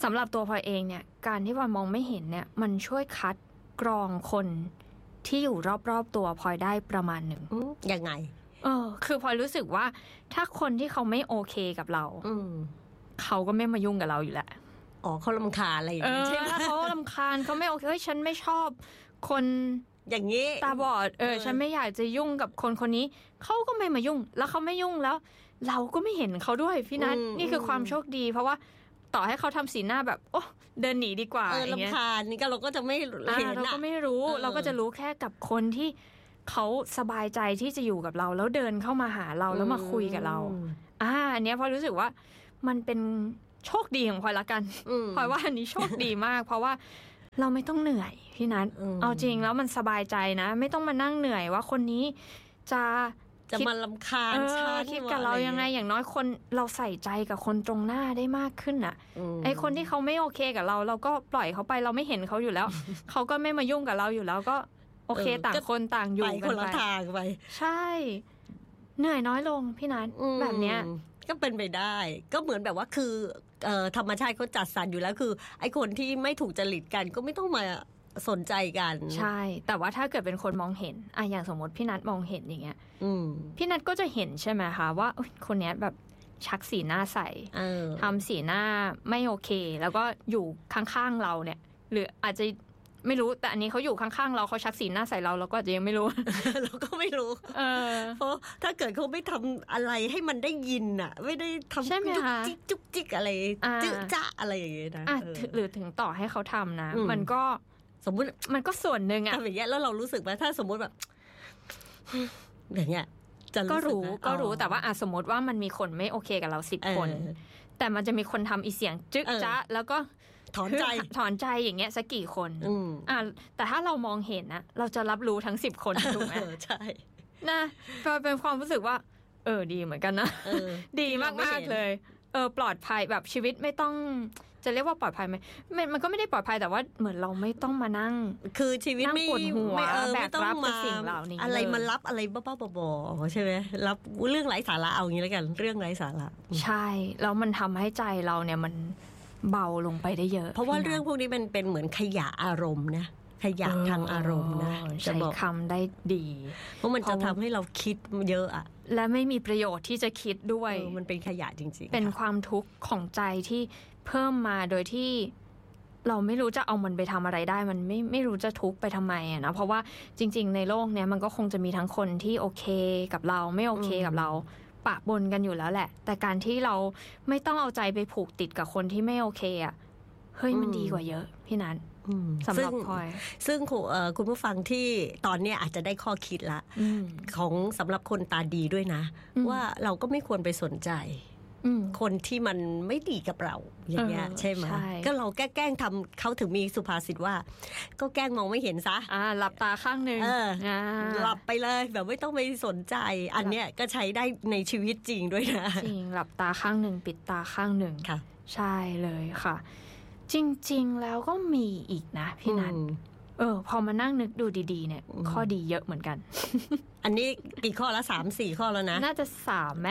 สำหรับตัวพลอยเองเนี่ยการที่พลอยมองไม่เห็นเนี่ยมันช่วยคัดกรองคนที่อยู่รอบๆตัวพลอยได้ประมาณหนึ่งยังไงคือพลอยรู้สึกว่าถ้าคนที่เขาไม่โอเคกับเราเขาก็ไม่มายุ่งกับเราอยู่แหละเขารำคาญอะไรอย่างนี้ใช่ไหมเขารำคาญเขาไม่โอเคฉันไม่ชอบคนอย่างนี้ตาบอดฉันไม่อยากจะยุ่งกับคนนี้เขาก็ไม่มายุ่งแล้วเขาไม่ยุ่งแล้วเราก็ไม่เห็นเขาด้วยพี่นัทนี่คือความโชคดีเพราะว่าต่อให้เขาทำสีหน้าแบบโอ้เดินหนีดีกว่ารำคาญนี่ก็เราก็จะไม่เห็นเราก็ไม่รู้เราก็จะรู้แค่กับคนที่เขาสบายใจที่จะอยู่กับเราแล้วเดินเข้ามาหาเราแล้วมาคุยกับเราอันนี้พอรู้สึกว่ามันเป็นโชคดีของพลอยละกันพลอยว่าอันนี้โชคดีมากเพราะว่าเราไม่ต้องเหนื่อยพี่นัทเอาจริงแล้วมันสบายใจนะไม่ต้องมานั่งเหนื่อยว่าคนนี้จะมารำคาญคิดกับเรายังไงอย่างน้อยคนเราใส่ใจกับคนตรงหน้าได้มากขึ้นน่ะไอคนที่เขาไม่โอเคกับเราก็ปล่อยเขาไปเราไม่เห็นเขาอยู่แล้วเขาก็ไม่มายุ่งกับเราอยู่แล้วก็โอเคต่างคนต่างอยู่กันไปคนละทางไปใช่เหนื่อยน้อยลงพี่นัทแบบเนี้ยก็เป็นไปได้ก็เหมือนแบบว่าคือธรรมชาติเขาจัดสรรอยู่แล้วคือไอ้คนที่ไม่ถูกจริตกันก็ไม่ต้องมาสนใจกันใช่แต่ว่าถ้าเกิดเป็นคนมองเห็นอย่างสมมติพี่นัทมองเห็นอย่างเงี้ยพี่นัทก็จะเห็นใช่ไหมคะว่าคนนี้แบบชักสีหน้าใส่ทำสีหน้าไม่โอเคแล้วก็อยู่ข้างๆเราเนี่ยหรืออาจจะไม่รู้แต่อันนี้เขาอยู่ข้างๆเราเขาชักสีหน้าใส่เราก็อาจจะยังไม่รู้เราก็ไม่รู้เพราะถ้าเกิดเขาไม่ทำอะไรให้มันได้ยินอ่ะไม่ได้ทำจุกจิกอะไรจึ๊จ๊ะอะไรอย่างเงี้ยนะหรือถึงต่อให้เขาทำนะมันก็สมมุติมันก็ส่วนหนึ่งอะอย่างเงี้ยแล้วเรารู้สึกว่าถ้าสมมุติแบบอย่างเงี้ยก็รู้แต่ว่าสมมติว่ามันมีคนไม่โอเคกับเรา10 คนแต่มันจะมีคนทำอีเสียงจึ๊กจ๊ะแล้วก็ถอนใจอย่างเงี้ยสักกี่คนแต่ถ้าเรามองเห็นนะเราจะรับรู้ทั้ง10 คนถูกไหมใช่นะเป็นความรู้สึกว่าดีเหมือนกันนะดีมากๆเลยปลอดภัยแบบชีวิตไม่ต้องจะเรียกว่าปลอดภัยไหมมันก็ไม่ได้ปลอดภัยแต่ว่าเหมือนเราไม่ต้องมานั่งคือชีวิตไม่ปวดหัวแบกรับกับสิ่งเหล่านี้อะไรมันรับอะไรบ้าๆบอๆใช่ไหมรับเรื่องไร้สาระเอาอย่างนี้แล้วกันเรื่องไร้สาระใช่แล้วมันทำให้ใจเราเนี่ยมันเบาลงไปได้เยอะเพราะว่าเรื่องพวกนี้มันเป็นเหมือนขยะอารมณ์นะขยะทางอารมณ์นะใช้คำได้ดีเพราะมันจะทำให้เราคิดเยอะอะและไม่มีประโยชน์ที่จะคิดด้วยมันเป็นขยะจริงๆเป็นความทุกข์ของใจที่เพิ่มมาโดยที่เราไม่รู้จะเอามันไปทำอะไรได้มันไม่รู้จะทุกข์ไปทำไมอะนะเพราะว่าจริงๆในโลกเนี้ยมันก็คงจะมีทั้งคนที่โอเคกับเราไม่โอเคกับเราปะปนกันอยู่แล้วแหละแต่การที่เราไม่ต้องเอาใจไปผูกติดกับคนที่ไม่โอเคอ่ะเฮ้ยมันดีกว่าเยอะพี่นัทสำหรับพลอยซึ่งคุณผู้ฟังที่ตอนนี้อาจจะได้ข้อคิดละของสำหรับคนตาดีด้วยนะว่าเราก็ไม่ควรไปสนใจคนที่มันไม่ดีกับเราอย่างเงี้ยใช่ไหมก็เราแกล้งทำเขาถึงมีสุภาษิตว่าก็แกล้งมองไม่เห็นซะหลับตาข้างหนึ่งหลับไปเลยแบบไม่ต้องไปสนใจอันเนี้ยก็ใช้ได้ในชีวิตจริงด้วยนะจริงหลับตาข้างหนึ่งปิดตาข้างหนึ่งค่ะใช่เลยค่ะจริงๆแล้วก็มีอีกนะพี่นันพอมานั่งนึกดูดีๆเนี่ยข้อดีเยอะเหมือนกันอันนี้กี่ข้อละ3-4 ข้อแล้วนะน่าจะ3ไหม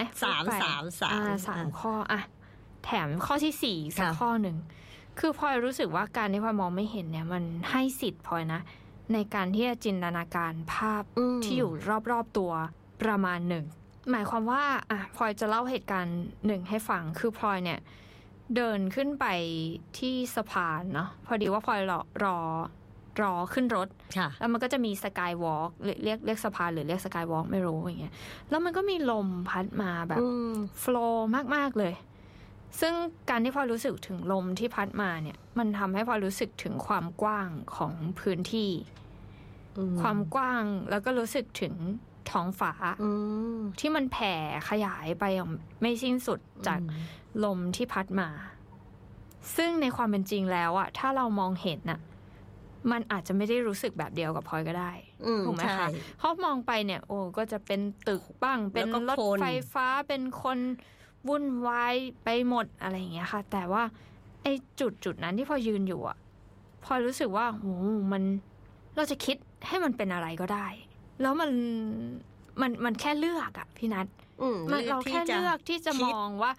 3ข้ออะแถมข้อที่4สักข้อหนึ่งคือพลอยรู้สึกว่าการที่พลอยมองไม่เห็นเนี่ยมันให้สิทธิ์พลอยนะในการที่จะจินตนาการภาพที่อยู่รอบๆตัวประมาณหนึ่งหมายความว่าพลอยจะเล่าเหตุการณ์หนึ่งให้ฟังคือพลอยเนี่ยเดินขึ้นไปที่สะพานเนาะพอดีว่าพลอยรอขึ้นรถแล้วมันก็จะมีสกายวอล์กเรียกสะพานหรือเรียกสกายวอล์กไม่รู้อย่างเงี้ยแล้วมันก็มีลมพัดมาแบบโฟลว์มากๆเลยซึ่งการที่พลอยรู้สึกถึงลมที่พัดมาเนี่ยมันทำให้พลอยรู้สึกถึงความกว้างของพื้นที่ความกว้างแล้วก็รู้สึกถึงท้องฟ้าที่มันแผ่ขยายไปอย่างไม่สิ้นสุดจากลมที่พัดมาซึ่งในความเป็นจริงแล้วอะถ้าเรามองเห็นอะมันอาจจะไม่ได้รู้สึกแบบเดียวกับพลอยก็ได้ถูกไหมคะเพราะมองไปเนี่ยก็จะเป็นตึกบ้างเป็นรถไฟฟ้าเป็นคนวุ่นวายไปหมดอะไรอย่างเงี้ยค่ะแต่ว่าไอ้จุดนั้นที่พลอยยืนอยู่อะพลอยรู้สึกว่ามันเราจะคิดให้มันเป็นอะไรก็ได้แล้วมันแค่เลือกอะพี่นัทเราแค่เลือกที่จะมองว่า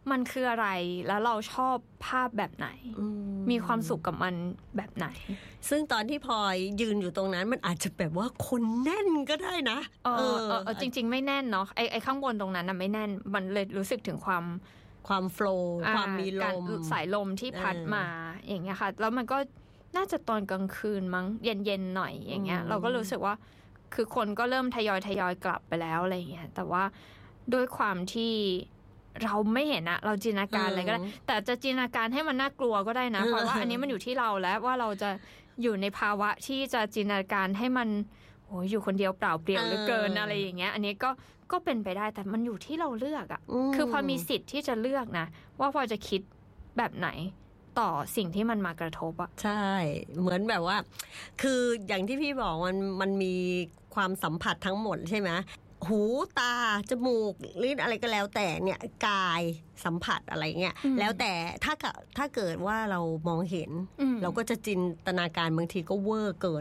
มันคืออะไรแล้วเราชอบภาพแบบไหนมีความสุขกับมันแบบไหนซึ่งตอนที่พลอยยืนอยู่ตรงนั้นมันอาจจะแบบว่าคนแน่นก็ได้นะจริงๆไม่แน่นเนาะไอ้ข้างบนตรงนั้นน่ะไม่แน่นมันเลยรู้สึกถึงความโฟลว์ความมีลมสายลมที่พัดมาอย่างเงี้ยค่ะแล้วมันก็น่าจะตอนกลางคืนมั้งเย็นๆหน่อยอย่างเงี้ยเราก็รู้สึกว่าคือคนก็เริ่มทยอยกลับไปแล้วอะไรอย่างเงี้ยแต่ว่าด้วยความที่เราไม่เห็นอะเราจินตนาการอะไรก็ได้แต่จะจินตนาการให้มันน่ากลัวก็ได้นะเพราะว่าอันนี้มันอยู่ที่เราแล้วว่าเราจะอยู่ในภาวะที่จะจินตนาการให้มันโอ้ยอยู่คนเดียวเปล่าเปลี่ยวเหลือเกินอะไรอย่างเงี้ยอันนี้ก็เป็นไปได้แต่มันอยู่ที่เราเลือกอะคือพอมีสิทธิ์ที่จะเลือกนะว่าพอจะคิดแบบไหนต่อสิ่งที่มันมากระทบอะใช่เหมือนแบบว่าคืออย่างที่พี่บอกมันมีความสัมผัสทั้งหมดใช่ไหมหูตาจมูกลิ้นอะไรก็แล้วแต่เนี่ยกายสัมผัสอะไรเงี้ยแล้วแต่ถ้าเกิดว่าเรามองเห็นเราก็จะจินตนาการบางทีก็เวอร์เกิน